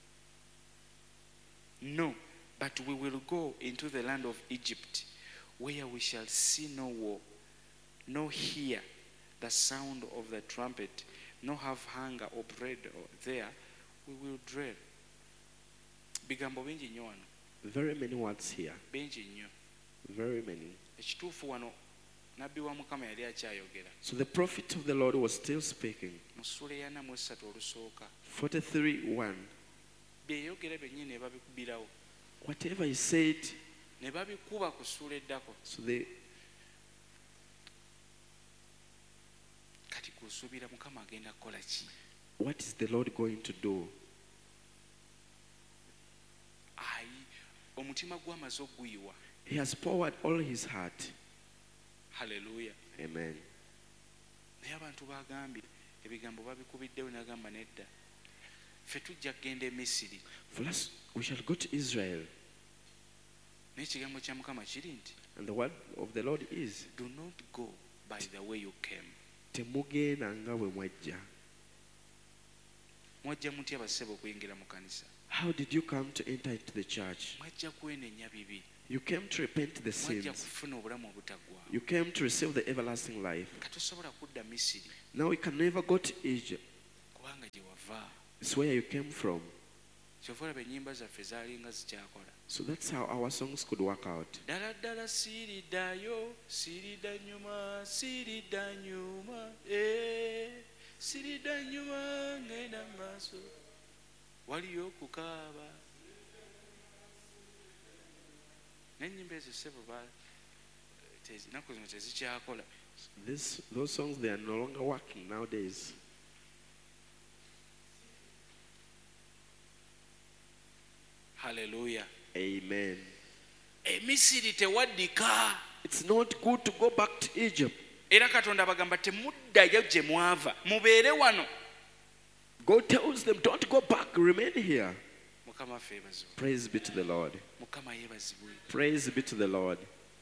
Speaker 1: no, but we will go into the land of Egypt, where we shall see no war, no hear the sound of the trumpet, no have hunger or bread there, we will dwell. Bigambo bingi nnyo wano,
Speaker 2: Very many words here.
Speaker 1: bingi nnyo.
Speaker 2: Very many.
Speaker 1: Ekituufu wano nabbi wa Mukama yali akyayogera.
Speaker 2: So the prophet of the Lord was still speaking.
Speaker 1: Mu ssula eyana mu esatu olusooka.
Speaker 2: forty-three one.
Speaker 1: Byeyogera byennyini ne babikubirawo.
Speaker 2: Whatever he said,
Speaker 1: Ne babikuba ku ssula eddako.
Speaker 2: so they,
Speaker 1: Kati kusuubira Mukama agenda kukola ki?
Speaker 2: what is the Lord going to do?
Speaker 1: Ayi, omutima gw'amaze oguyiwa.
Speaker 2: He has poured all his heart.
Speaker 1: Haleluya.
Speaker 2: Amen.
Speaker 1: Naye abantu bagambye ebigambo babikubiddewo n'agamba nedda. Ffe tujja kgenda e Misiri.
Speaker 2: For us, we shall go to Israel.
Speaker 1: Naye ekigambo kya Mukama kiri nti,
Speaker 2: And the word of the Lord is,
Speaker 1: do not go by the way you came.
Speaker 2: temugenda nga bwe mwajja.
Speaker 1: mwajja mutya basebo okuyingira mu kanisa?
Speaker 2: How did you come to enter into the church?
Speaker 1: Mwajja kwenenya bibi,
Speaker 2: You came to repent the
Speaker 1: mwajja
Speaker 2: sins.
Speaker 1: kufuna obulamu obutaggwaawo.
Speaker 2: You came to receive the everlasting life.
Speaker 1: Katosobola kudda Misiri
Speaker 2: Now we can never go to Egypt.
Speaker 1: kubanga gye wava.
Speaker 2: It's where you came from.
Speaker 1: Kyova olaba ennyimba zaffe zaalinga zikyakola.
Speaker 2: So that's how our songs could work out.
Speaker 1: Ddala ddala siiriddayo, siiridda nnyuma, siiridda nnyuma, eh, siiridda nnyuma ngenda mu maaso. Waliyo okukaaba. N'ennyimba ezo ssebo ba tezi- ennaku zino tezikyakola.
Speaker 2: This, those songs, they are no longer working nowadays.
Speaker 1: Hallelujah.
Speaker 2: Amen.
Speaker 1: E Misiri tewaddika.
Speaker 2: It's not good to go back to Egypt.
Speaker 1: Era Katonda bagamba temuddayo gye mwava. Mubeere wano.
Speaker 2: God tells them, don't go back, remain here.
Speaker 1: Mukama ffe yeebazibwe.
Speaker 2: Praise be to the Lord.
Speaker 1: Mukama yeebazibwe.
Speaker 2: Praise be to the Lord.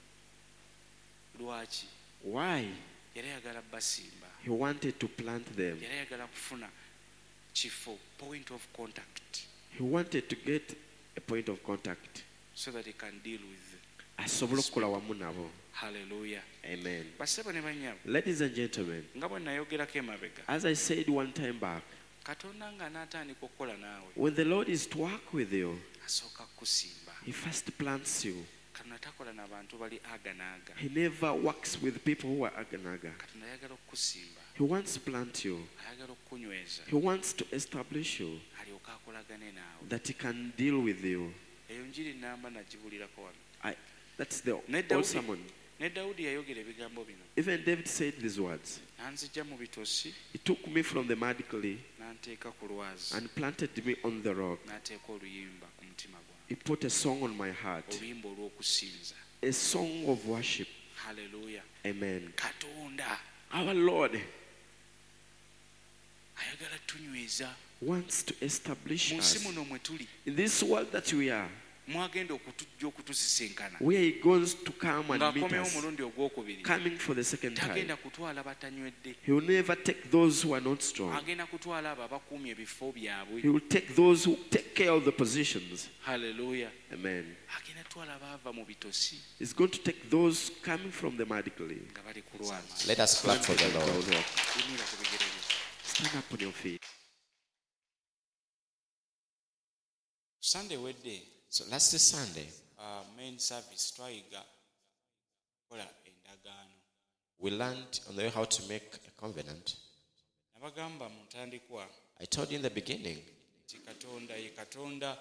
Speaker 1: Lwaki?
Speaker 2: Why?
Speaker 1: Yali ayagala basimba.
Speaker 2: He wanted to plant them.
Speaker 1: Yali ayagala kufuna kifo, point of contact,
Speaker 2: He wanted to get a point of contact.
Speaker 1: so that he can deal with.
Speaker 2: Asobole okukola wamu nabo.
Speaker 1: Hallelujah.
Speaker 2: Amen.
Speaker 1: Basebo ne bannyabo,
Speaker 2: Ladies and gentlemen,
Speaker 1: nga bwe nayogerako emabega,
Speaker 2: as I said one time back,
Speaker 1: Katonda nga n'atandika okukola naawe,
Speaker 2: when the Lord is to work with you,
Speaker 1: asooka kukusimba.
Speaker 2: He first plants you.
Speaker 1: Katonda takola n'abantu bali aganaaga.
Speaker 2: He never works with people who are aganaga.
Speaker 1: Katonda ayagala okukusimba,
Speaker 2: He wants to plant you.
Speaker 1: ayagala okukunyweza,
Speaker 2: He wants to establish you,
Speaker 1: alyoke akolagane naawe.
Speaker 2: that He can deal with you.
Speaker 1: Eyo njiri namba nagibulirako wano.
Speaker 2: I, that's the
Speaker 1: Ne
Speaker 2: old
Speaker 1: Dawudi,
Speaker 2: sermon.
Speaker 1: ne Dawudi yayogera ebigambo bino.
Speaker 2: Even David said these words.
Speaker 1: Nanzijja mu bitosi,
Speaker 2: He took me from the mud clay
Speaker 1: n'anteeka ku lwazi,
Speaker 2: and planted me on the rock.
Speaker 1: n'ateeka oluyimba ku mutima gwange.
Speaker 2: He put a song on my heart,
Speaker 1: Oluyimba olw'okusinza.
Speaker 2: a song of worship.
Speaker 1: Hallelujah.
Speaker 2: Amen.
Speaker 1: Katonda
Speaker 2: Our Lord
Speaker 1: ayagala tunyweza.
Speaker 2: wants to establish
Speaker 1: Mu nsi
Speaker 2: us
Speaker 1: muno mwe tuli,
Speaker 2: in this world that we are,
Speaker 1: mwagenda okutujja okutusisinkana.
Speaker 2: where He goes to come and meet
Speaker 1: Ng'akomyewo
Speaker 2: us,
Speaker 1: omulundi ogwokubiri,
Speaker 2: coming for the second time.
Speaker 1: tagenda kutwala batanywedde,
Speaker 2: He will never take those who are not strong.
Speaker 1: agenda kutwala abo abakuumye ebifo byabwe.
Speaker 2: He will take those who take care of the positions.
Speaker 1: Hallelujah.
Speaker 2: Amen.
Speaker 1: Agenda kutwala abaava mu bitosi
Speaker 2: He's going to take those coming from the mud clay.
Speaker 1: nga bali ku lwazi.
Speaker 7: Let us clap for the Lord.
Speaker 1: Yimira ku bigere bye.
Speaker 2: Stand up on your feet.
Speaker 1: Sunday wedde,
Speaker 7: So last Sunday,
Speaker 1: uh, main service twayiga kola endagaano.
Speaker 7: we learned on the way how to make a covenant.
Speaker 1: Nabagamba mu ntandikwa
Speaker 7: I told you in the beginning,
Speaker 1: nti Katonda ye Katonda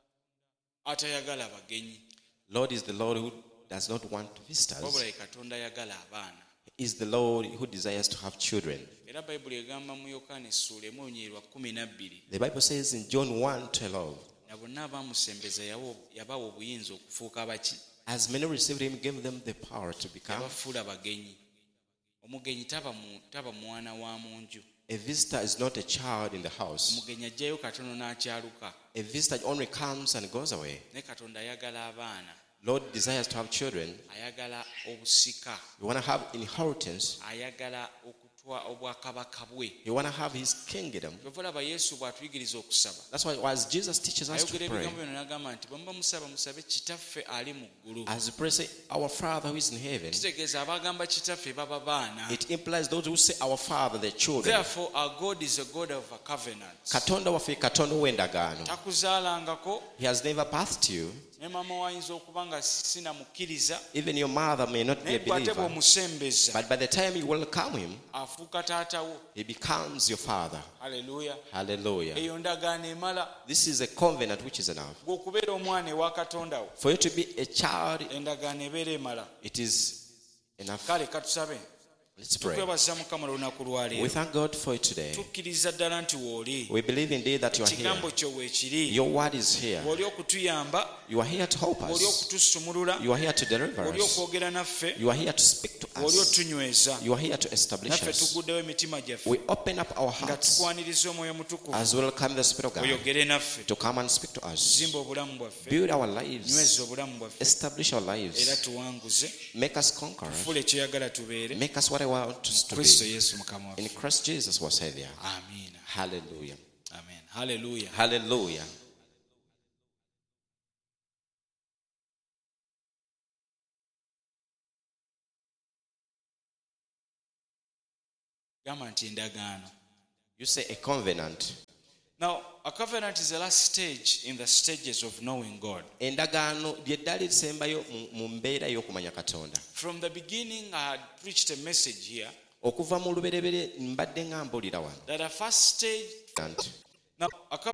Speaker 1: atayagala bagenyi,
Speaker 7: Lord is the Lord who does not want
Speaker 1: wabula
Speaker 7: visitors.
Speaker 1: ye Katonda ayagala abaana.
Speaker 7: He is the Lord who desires to have children.
Speaker 1: Era Bayibuli egamba mu Yokaana essuula emu onyirwa kkumi na bbiri,
Speaker 7: The Bible says in John one twelve,
Speaker 1: na bonna abaamusembeza yawa- yabawa obuyinza okufuuka baki,
Speaker 7: as many received him, gave them the power to become.
Speaker 1: yabafuula bagenyi. Omugenyi taba mu- taba mwana wa mu nju.
Speaker 7: A visitor is not a child in the house.
Speaker 1: Omugenyi ajjayo katono n'akyaluka.
Speaker 7: A visitor only comes and goes away.
Speaker 1: Ne Katonda ayagala abaana,
Speaker 7: Lord desires to have children.
Speaker 1: ayagala obusika,
Speaker 7: You want to have inheritance.
Speaker 1: ayagala okutwa obwakabaka bwe.
Speaker 7: You want to have his kingdom.
Speaker 1: Kyova olaba Yesu bw'atuyigiriza okusaba,
Speaker 7: That's why as Jesus teaches us to
Speaker 1: ayogera
Speaker 7: pray,
Speaker 1: ebigambo bino n'agamba nti bwe muba musaba musabe kitaffe ali mu ggulu.
Speaker 7: as you pray, say, our Father who is in heaven.
Speaker 1: Kitegeeza abagamba kitaffe baba baana.
Speaker 7: It implies those who say our Father, the children.
Speaker 1: Therefore our God is a God of a covenant.
Speaker 7: Katonda waffe Katonda w'endagaano.
Speaker 1: Takuzaalangako,
Speaker 7: He has never birthed you.
Speaker 1: ne mama wayinza okuba nga sinamukkiriza,
Speaker 7: Even your mother may not be
Speaker 1: naye
Speaker 7: a
Speaker 1: gwe ate
Speaker 7: believer.
Speaker 1: bw'omusembeza
Speaker 7: But by the time you welcome him,
Speaker 1: afuuka taatawo.
Speaker 7: he becomes your father.
Speaker 1: Haleluya.
Speaker 7: Hallelujah.
Speaker 1: Eyo ndagaano emala.
Speaker 7: This is a covenant which is enough.
Speaker 1: Gwe okubeera omwana ewa Katonda wo,
Speaker 7: For you to be a child,
Speaker 1: endagaano ebeera emala.
Speaker 7: it is enough.
Speaker 1: Kale katusabe.
Speaker 7: Let's pray.
Speaker 1: Tukwebaza Mukama olunaku lwa
Speaker 7: We
Speaker 1: leero.
Speaker 7: thank God for it today.
Speaker 1: Tukkiriza ddala nti w'oli.
Speaker 7: We believe indeed that you are here.
Speaker 1: Ekigambo kyo weekiri.
Speaker 7: Your word is here.
Speaker 1: Bw'oli okutuyamba,
Speaker 7: You are here to help
Speaker 1: bw'oli
Speaker 7: us.
Speaker 1: okutusumulula,
Speaker 7: You are here to deliver
Speaker 1: bw'oli
Speaker 7: us.
Speaker 1: okwogera naffe,
Speaker 7: You are here to speak to
Speaker 1: bw'oli
Speaker 7: us.
Speaker 1: otunyweza,
Speaker 7: You are here to establish
Speaker 1: naffe
Speaker 7: us.
Speaker 1: tuguddewo emitima gyaffe
Speaker 7: We open up our
Speaker 1: nga
Speaker 7: hearts
Speaker 1: tukwaniriza omwoyo mutukuvu
Speaker 7: as well come the Spirit of God
Speaker 1: oyogere naffe,
Speaker 7: to come and speak to us.
Speaker 1: zimba obulamu bwaffe,
Speaker 7: Build our lives.
Speaker 1: nyweza obulamu bwaffe,
Speaker 7: Establish our
Speaker 1: era
Speaker 7: lives.
Speaker 1: tuwanguze,
Speaker 7: Make us conquerors.
Speaker 1: tufuule kyoyagala tubeere,
Speaker 7: Make us what I want us to
Speaker 1: Kristo
Speaker 7: be.
Speaker 1: Yesu Mukama
Speaker 7: In
Speaker 1: waffe.
Speaker 7: Christ Jesus, our Savior.
Speaker 1: Amiina.
Speaker 7: Hallelujah.
Speaker 1: Amen. Hallelujah.
Speaker 7: Hallelujah.
Speaker 1: Gamba nti endagaano.
Speaker 7: You say a covenant.
Speaker 1: Now, a covenant is the last stage in the stages of knowing God.
Speaker 7: Endagaano ly'eddaala erisembayo mu- mu mbeera y'okumanya Katonda.
Speaker 1: From the beginning, I had preached a message here
Speaker 7: Okuva mu luberebere mbadde nga mbuulira wano.
Speaker 1: that a first stage.
Speaker 7: Covenant.
Speaker 1: Now, a